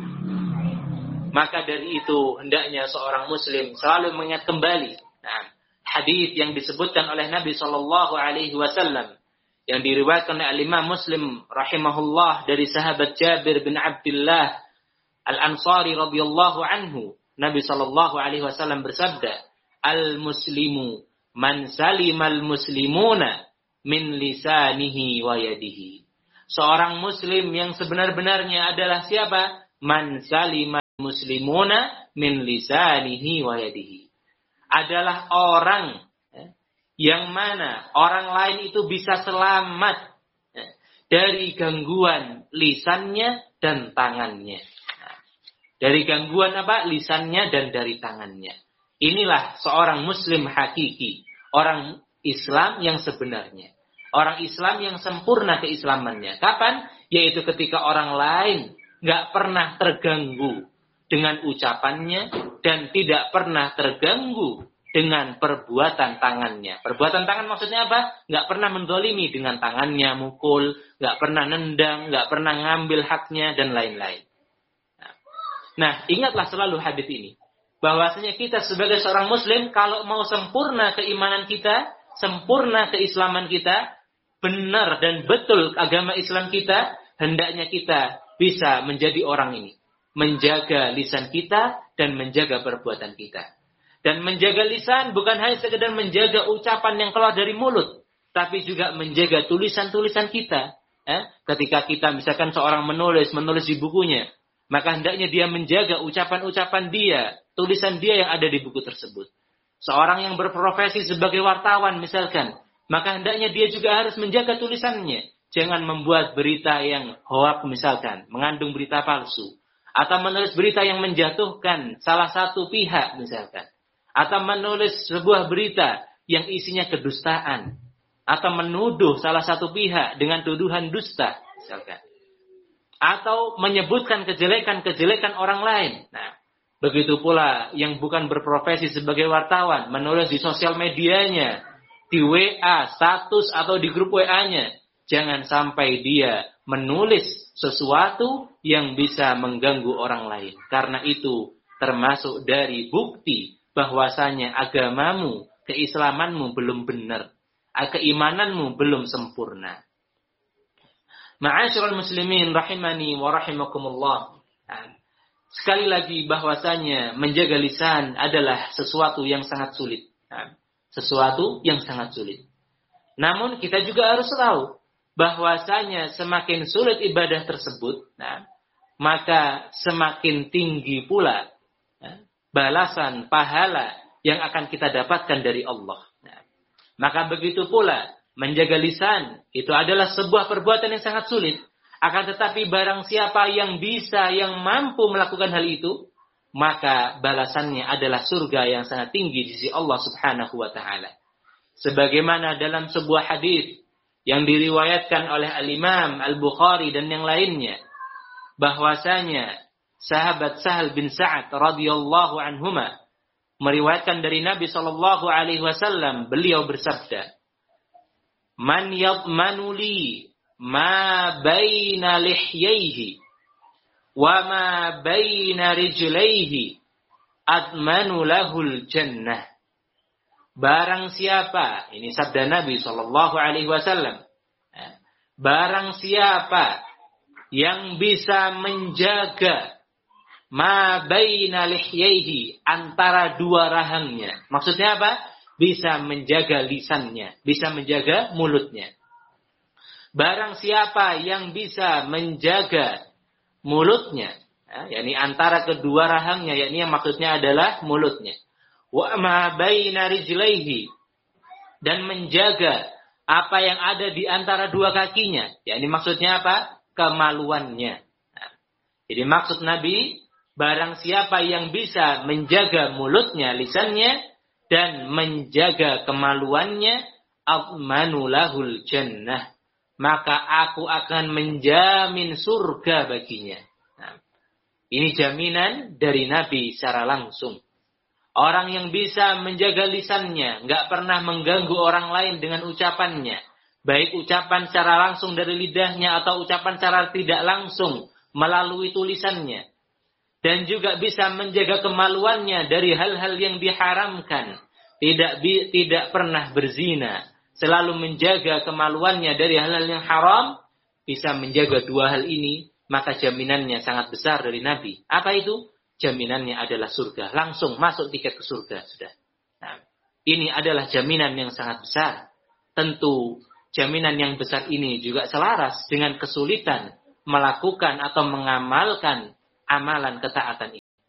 Maka dari itu hendaknya seorang muslim selalu mengingat kembali hadis yang disebutkan oleh Nabi SAW yang diriwayatkan oleh Imam Muslim rahimahullah dari sahabat Jabir bin Abdullah Al-Ansari radhiyallahu anhu. Nabi SAW bersabda, al-muslimu man salimal muslimuna min lisanihi wa yadihi. Seorang muslim yang sebenar-benarnya adalah siapa? Man salima muslimuna min lisanihi wa yadihi. Adalah orang yang mana orang lain itu bisa selamat dari gangguan lisannya dan tangannya. Dari gangguan apa? Lisannya dan dari tangannya. Inilah seorang muslim hakiki. Orang Islam yang sebenarnya. Orang Islam yang sempurna keislamannya. Kapan? Yaitu ketika orang lain gak pernah terganggu dengan ucapannya dan tidak pernah terganggu dengan perbuatan tangannya. Perbuatan tangan maksudnya apa? Gak pernah mendolimi dengan tangannya, mukul, gak pernah nendang, gak pernah ngambil haknya, dan lain-lain. Nah, ingatlah selalu hadis ini. Bahwasanya kita sebagai seorang muslim, kalau mau sempurna keimanan kita, sempurna keislaman kita, benar dan betul agama Islam kita, hendaknya kita bisa menjadi orang ini. Menjaga lisan kita dan menjaga perbuatan kita. Dan menjaga lisan bukan hanya sekedar menjaga ucapan yang keluar dari mulut, tapi juga menjaga tulisan-tulisan kita. Ketika kita misalkan seorang menulis di bukunya, maka hendaknya dia menjaga ucapan-ucapan dia, tulisan dia yang ada di buku tersebut. Seorang yang berprofesi sebagai wartawan misalkan, maka hendaknya dia juga harus menjaga tulisannya. Jangan membuat berita yang hoak misalkan, mengandung berita palsu. Atau menulis berita yang menjatuhkan salah satu pihak misalkan. Atau menulis sebuah berita yang isinya kedustaan. Atau menuduh salah satu pihak dengan tuduhan dusta misalkan. Atau menyebutkan kejelekan-kejelekan orang lain. Nah, begitu pula yang bukan berprofesi sebagai wartawan, menulis di sosial medianya, di WA, status atau di grup WA-nya. Jangan sampai dia menulis sesuatu yang bisa mengganggu orang lain. Karena itu termasuk dari bukti bahwasanya agamamu, keislamanmu belum benar. Keimananmu belum sempurna. Ma'asyiral muslimin rahimani wa rahimakumullah. Sekali lagi bahwasanya menjaga lisan adalah sesuatu yang sangat sulit. Sesuatu yang sangat sulit. Namun kita juga harus tahu bahwasanya semakin sulit ibadah tersebut, maka semakin tinggi pula balasan pahala yang akan kita dapatkan dari Allah. Maka begitu pula menjaga lisan itu adalah sebuah perbuatan yang sangat sulit. Akan tetapi barang siapa yang bisa, yang mampu melakukan hal itu, maka balasannya adalah surga yang sangat tinggi di sisi Allah Subhanahu wa taala. Sebagaimana dalam sebuah hadis yang diriwayatkan oleh Al-Imam Al-Bukhari dan yang lainnya, bahwasanya sahabat Sahal bin Sa'ad radhiyallahu anhuma meriwayatkan dari Nabi sallallahu alaihi wasallam, beliau bersabda, "Man yadmanu li ma baina lihyaihi wa ma baina rijlaihi admanu lahul jannah." Barang siapa, ini sabda Nabi sallallahu alaihi wasallam, barang siapa yang bisa menjaga ma baina lihyaihi, antara dua rahangnya. Maksudnya apa? Bisa menjaga lisannya, bisa menjaga mulutnya. Barang siapa yang bisa menjaga mulutnya, yakni antara kedua rahangnya, yakni yang maksudnya adalah mulutnya. Wa ma baina rijlaihi, dan menjaga apa yang ada di antara dua kakinya, yakni maksudnya apa? Kemaluannya. Jadi maksud Nabi, barang siapa yang bisa menjaga mulutnya, lisannya, dan menjaga kemaluannya, admanu lahul jannah, maka aku akan menjamin surga baginya. Ini jaminan dari Nabi secara langsung. Orang yang bisa menjaga lisannya, nggak pernah mengganggu orang lain dengan ucapannya, baik ucapan secara langsung dari lidahnya atau ucapan secara tidak langsung melalui tulisannya. Dan juga bisa menjaga kemaluannya dari hal-hal yang diharamkan. Tidak pernah berzina. Selalu menjaga kemaluannya dari hal-hal yang haram. Bisa menjaga dua hal ini. Maka jaminannya sangat besar dari Nabi. Apa itu? Jaminannya adalah surga. Langsung masuk tiket ke surga sudah. Nah, ini adalah jaminan yang sangat besar. Tentu jaminan yang besar ini juga selaras dengan kesulitan melakukan atau mengamalkan amalan ketaatan ini.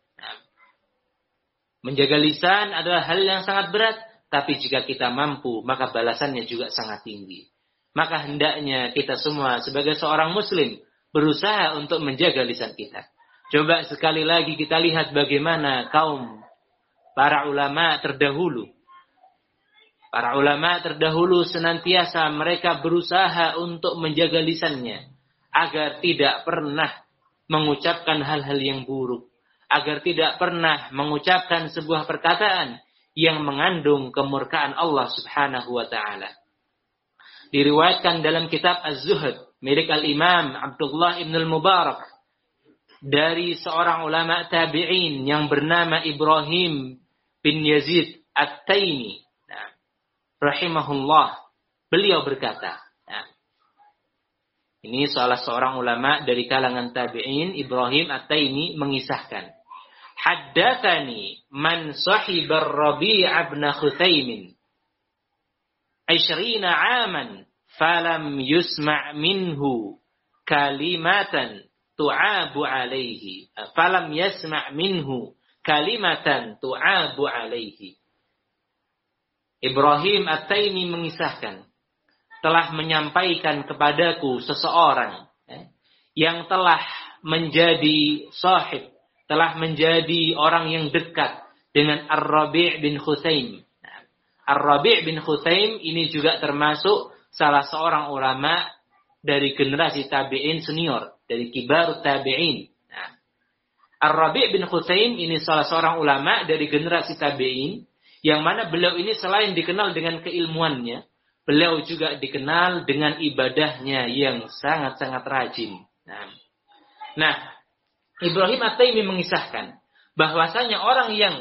Menjaga lisan adalah hal yang sangat berat, tapi jika kita mampu, maka balasannya juga sangat tinggi. Maka hendaknya kita semua sebagai seorang muslim berusaha untuk menjaga lisan kita. Coba sekali lagi kita lihat bagaimana kaum para ulama terdahulu. Para ulama terdahulu senantiasa mereka berusaha untuk menjaga lisannya agar tidak pernah mengucapkan hal-hal yang buruk, agar tidak pernah mengucapkan sebuah perkataan yang mengandung kemurkaan Allah Subhanahu wa taala. Diriwayatkan dalam kitab Az-Zuhd milik Al-Imam Abdullah ibn al-Mubarak dari seorang ulama tabi'in yang bernama Ibrahim bin Yazid At-Taimi, rahimahullah. Beliau berkata, ini salah seorang ulama dari kalangan tabi'in, Ibrahim At-Taimi mengisahkan, haddatsani man sahibar Rabi' ibn Khuthaimin 20 aman falam yusma' minhu kalimatan tu'abu alaihi falam yasma' minhu kalimatan tu'abu alaihi. Ibrahim At-Taimi mengisahkan, telah menyampaikan kepadaku seseorang yang telah menjadi sahib, telah menjadi orang yang dekat dengan Ar-Rabi' bin Khuthaim. Ar-Rabi' bin Khuthaim ini juga termasuk salah seorang ulama dari generasi tabi'in senior, dari kibar tabi'in. Ar-Rabi' bin Khuthaim ini salah seorang ulama dari generasi tabi'in, yang mana beliau ini selain dikenal dengan keilmuannya, beliau juga dikenal dengan ibadahnya yang sangat-sangat rajin. Nah, Ibrahim At-Taimi mengisahkan bahwasanya orang yang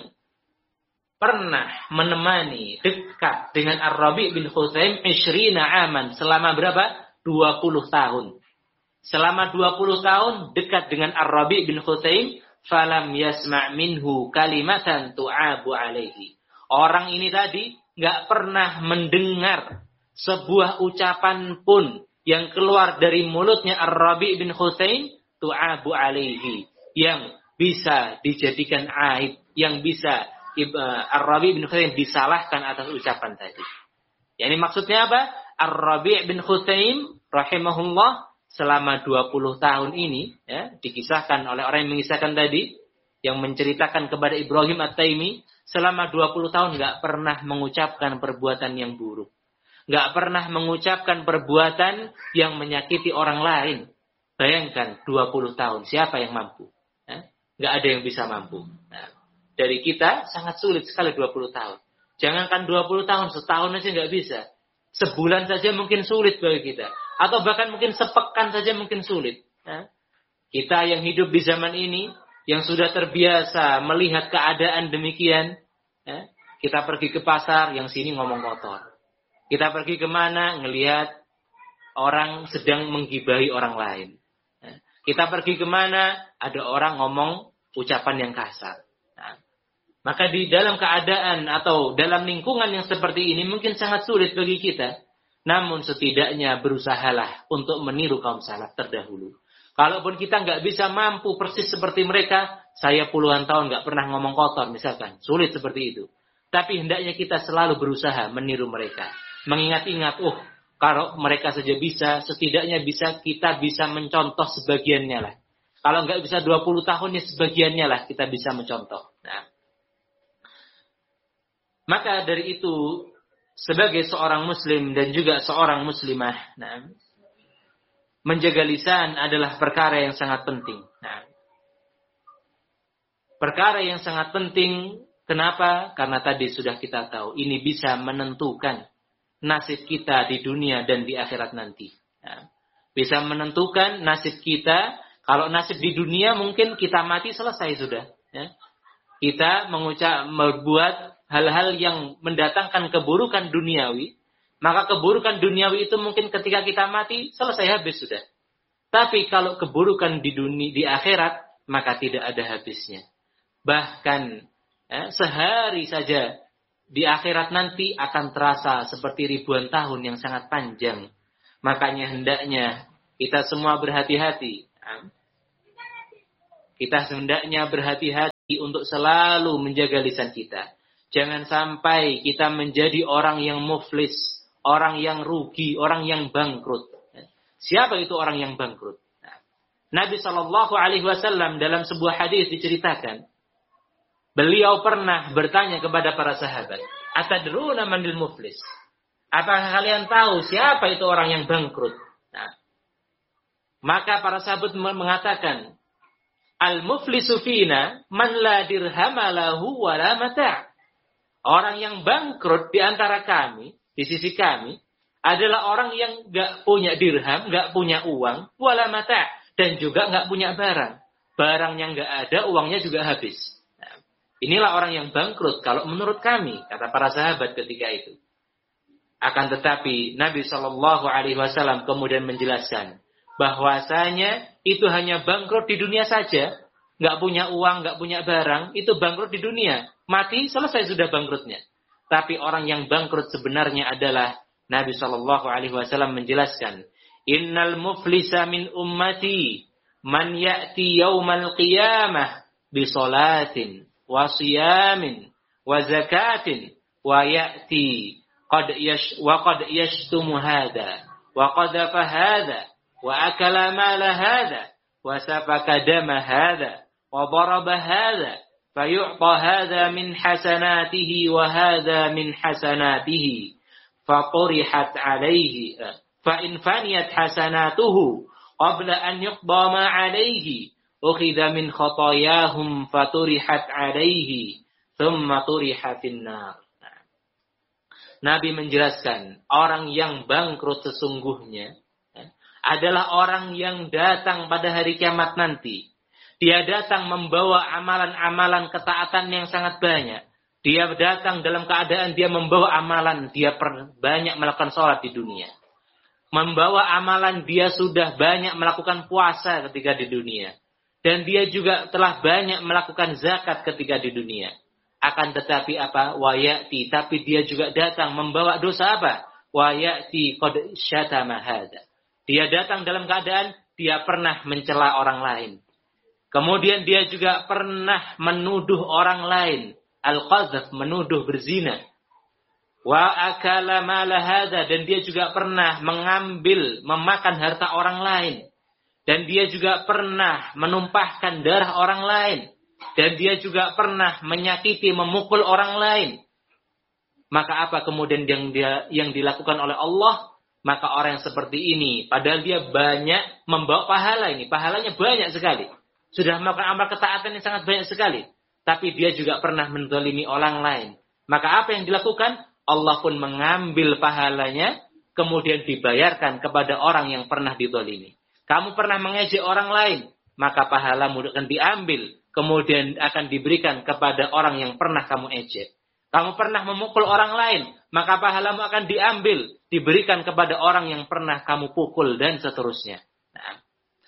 pernah menemani dekat dengan Ar-Rabi' bin Khuthaim 20 aman, selama berapa? 20 tahun. Selama 20 tahun dekat dengan Ar-Rabi' bin Khuthaim, falam yasma' minhu kalimatan tu'abu alaihi. Orang ini tadi enggak pernah mendengar sebuah ucapan pun yang keluar dari mulutnya Ar-Rabi' bin Khuthaim tu'abu alaihi, yang bisa dijadikan aib, yang bisa Ar-Rabi' bin Khuthaim disalahkan atas ucapan tadi. Yani maksudnya apa? Ar-Rabi' bin Khuthaim rahimahullah selama 20 tahun ini, dikisahkan oleh orang yang mengisahkan tadi, yang menceritakan kepada Ibrahim At-Taimi, selama 20 tahun enggak pernah mengucapkan perbuatan yang buruk. Enggak pernah mengucapkan perbuatan yang menyakiti orang lain. Bayangkan 20 tahun, siapa yang mampu? Enggak ada yang bisa mampu. Dari kita sangat sulit sekali 20 tahun. Jangankan 20 tahun, setahun aja nggak bisa. Sebulan saja mungkin sulit bagi kita. Atau bahkan mungkin sepekan saja mungkin sulit. Kita yang hidup di zaman ini, yang sudah terbiasa melihat keadaan demikian, kita pergi ke pasar, yang sini ngomong kotor. Kita pergi kemana, ngelihat orang sedang menggibahi orang lain. Kita pergi kemana, ada orang ngomong ucapan yang kasar. Maka di dalam keadaan atau dalam lingkungan yang seperti ini mungkin sangat sulit bagi kita. Namun setidaknya berusahalah untuk meniru kaum salaf terdahulu. Kalaupun kita nggak bisa mampu persis seperti mereka, saya puluhan tahun nggak pernah ngomong kotor misalkan, sulit seperti itu. Tapi hendaknya kita selalu berusaha meniru mereka. Mengingat-ingat, kalau mereka saja bisa, setidaknya kita bisa mencontoh sebagiannya lah. Kalau nggak bisa 20 tahun, ya sebagiannya lah kita bisa mencontoh. Maka dari itu, sebagai seorang muslim dan juga seorang muslimah, menjaga lisan adalah perkara yang sangat penting. Perkara yang sangat penting, kenapa? Karena tadi sudah kita tahu, ini bisa menentukan nasib kita di dunia dan di akhirat nanti. Bisa menentukan nasib kita. Kalau nasib di dunia mungkin kita mati selesai sudah. Kita membuat hal-hal yang mendatangkan keburukan duniawi, maka keburukan duniawi itu mungkin ketika kita mati selesai habis sudah. Tapi kalau keburukan di akhirat, maka tidak ada habisnya. Bahkan sehari saja di akhirat nanti akan terasa seperti ribuan tahun yang sangat panjang. Makanya hendaknya kita semua berhati-hati. Kita hendaknya berhati-hati untuk selalu menjaga lisan kita. Jangan sampai kita menjadi orang yang muflis, orang yang rugi, orang yang bangkrut. Siapa itu orang yang bangkrut? Nabi SAW dalam sebuah hadis diceritakan, beliau pernah bertanya kepada para sahabat, atadruna manil muflis? Apakah kalian tahu siapa itu orang yang bangkrut? Maka para sahabat mengatakan, al-muflisu fina man la dirhama lahu wa la mata'. Orang yang bangkrut di antara kami, di sisi kami, adalah orang yang enggak punya dirham, enggak punya uang, wala mata', dan juga enggak punya barang. Barangnya enggak ada, uangnya juga habis. Inilah orang yang bangkrut kalau menurut kami, kata para sahabat ketika itu. Akan tetapi Nabi SAW kemudian menjelaskan bahwasanya itu hanya bangkrut di dunia saja, nggak punya uang, nggak punya barang, itu bangkrut di dunia. Mati, selesai sudah bangkrutnya. Tapi orang yang bangkrut sebenarnya adalah Nabi SAW menjelaskan, Innal muflisa min ummati man ya'ti yawmal qiyamah bi salatin wa siyamin wa zakatin wa ya'ti qad yashtumu hadha wa qadafa hadha wa akala mala hadha wa safaka dama hadha wa daraba hadha fayu'ta hadha min hasanatihi wa hadha min hasanatihi faqurihat alayhi fa in faniyat hasanatuhu qabla an yuqda ma alayhi ukhidha min khatayahum faturihat alayhi thumma turiha finnar. Nabi menjelaskan orang yang bangkrut sesungguhnya adalah orang yang datang pada hari kiamat nanti. Dia datang membawa amalan-amalan ketaatan yang sangat banyak. Dia datang dalam keadaan dia membawa amalan. Dia banyak melakukan sholat di dunia. Membawa amalan dia sudah banyak melakukan puasa ketika di dunia. Dan dia juga telah banyak melakukan zakat ketika di dunia. Akan tetapi apa? Wayati. Tapi dia juga datang membawa dosa apa? Wayati qad syatama hadza. Dia datang dalam keadaan dia pernah mencela orang lain. Kemudian dia juga pernah menuduh orang lain. Al-qadzaf, menuduh berzina. Wa akala mala hadza, dan dia juga pernah memakan harta orang lain. Dan dia juga pernah menumpahkan darah orang lain. Dan dia juga pernah menyakiti, memukul orang lain. Maka apa kemudian yang dilakukan oleh Allah? Maka orang yang seperti ini, padahal dia banyak membawa pahala ini. Pahalanya banyak sekali. Sudah melakukan amal ketaatan yang sangat banyak sekali. Tapi dia juga pernah menzalimi orang lain. Maka apa yang dilakukan? Allah pun mengambil pahalanya, kemudian dibayarkan kepada orang yang pernah dizalimi. Kamu pernah mengejek orang lain, maka pahalamu akan diambil, kemudian akan diberikan kepada orang yang pernah kamu ejek. Kamu pernah memukul orang lain, maka pahalamu akan diambil, diberikan kepada orang yang pernah kamu pukul, dan seterusnya. Nah.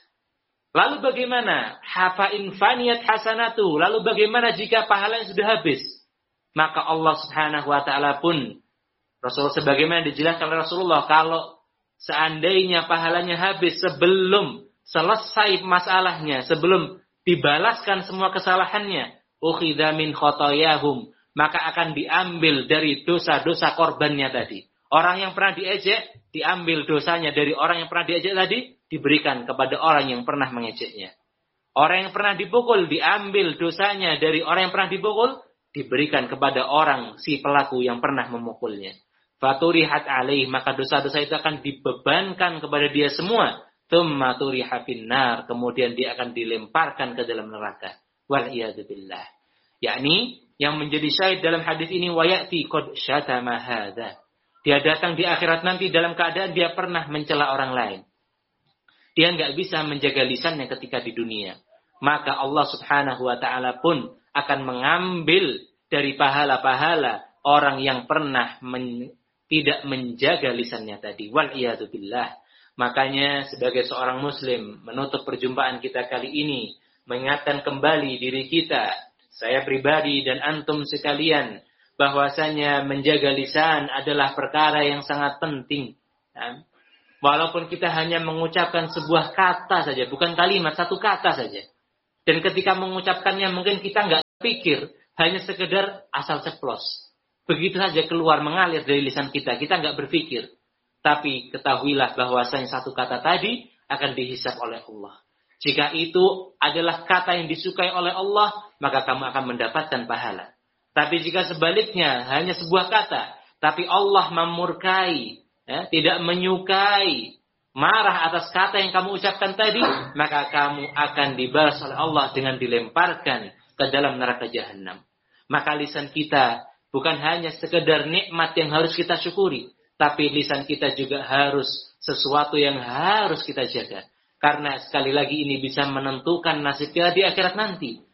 Lalu bagaimana? Hafa'in faniyat hasanatu. Lalu bagaimana jika pahalanya sudah habis? Maka Allah Subhanahu wa ta'ala pun, sebagaimana dijelaskan oleh Rasulullah, kalau seandainya pahalanya habis sebelum selesai masalahnya, sebelum dibalaskan semua kesalahannya, ukhidha min khotoyahum, maka akan diambil dari dosa-dosa korbannya tadi. Orang yang pernah diejek, diambil dosanya dari orang yang pernah diejek tadi, diberikan kepada orang yang pernah mengejeknya. Orang yang pernah dipukul, diambil dosanya dari orang yang pernah dipukul, diberikan kepada orang si pelaku yang pernah memukulnya. Faturihat alaih, maka dosa-dosa itu akan dibebankan kepada dia semua. Tsumma turiha finnar, kemudian dia akan dilemparkan ke dalam neraka. Wal iyadu billah. Yakni yang menjadi syahid dalam hadis ini, wayati qad syatama hadza. Dia datang di akhirat nanti dalam keadaan dia pernah mencela orang lain. Dia enggak bisa menjaga lisannya ketika di dunia. Maka Allah Subhanahu wa ta'ala pun akan mengambil dari pahala-pahala orang yang pernah tidak menjaga lisannya tadi. Wal iyadu billah. Makanya sebagai seorang muslim, menutup perjumpaan kita kali ini, mengingatkan kembali diri kita, saya pribadi dan antum sekalian, bahwasanya menjaga lisan adalah perkara yang sangat penting. Walaupun kita hanya mengucapkan sebuah kata saja, bukan kalimat, satu kata saja. Dan ketika mengucapkannya mungkin kita enggak pikir, hanya sekedar asal ceplos. Begitu saja keluar mengalir dari lisan kita nggak berpikir. Tapi ketahuilah bahwasanya satu kata tadi akan dihisab oleh Allah. Jika itu adalah kata yang disukai oleh Allah, maka kamu akan mendapatkan pahala. Tapi jika sebaliknya hanya sebuah kata, tapi Allah memurkai, tidak menyukai, marah atas kata yang kamu ucapkan tadi, maka kamu akan dibalas oleh Allah dengan dilemparkan ke dalam neraka jahanam. Maka lisan kita bukan hanya sekedar nikmat yang harus kita syukuri, tapi lisan kita juga harus sesuatu yang harus kita jaga. Karena sekali lagi ini bisa menentukan nasib kita di akhirat nanti.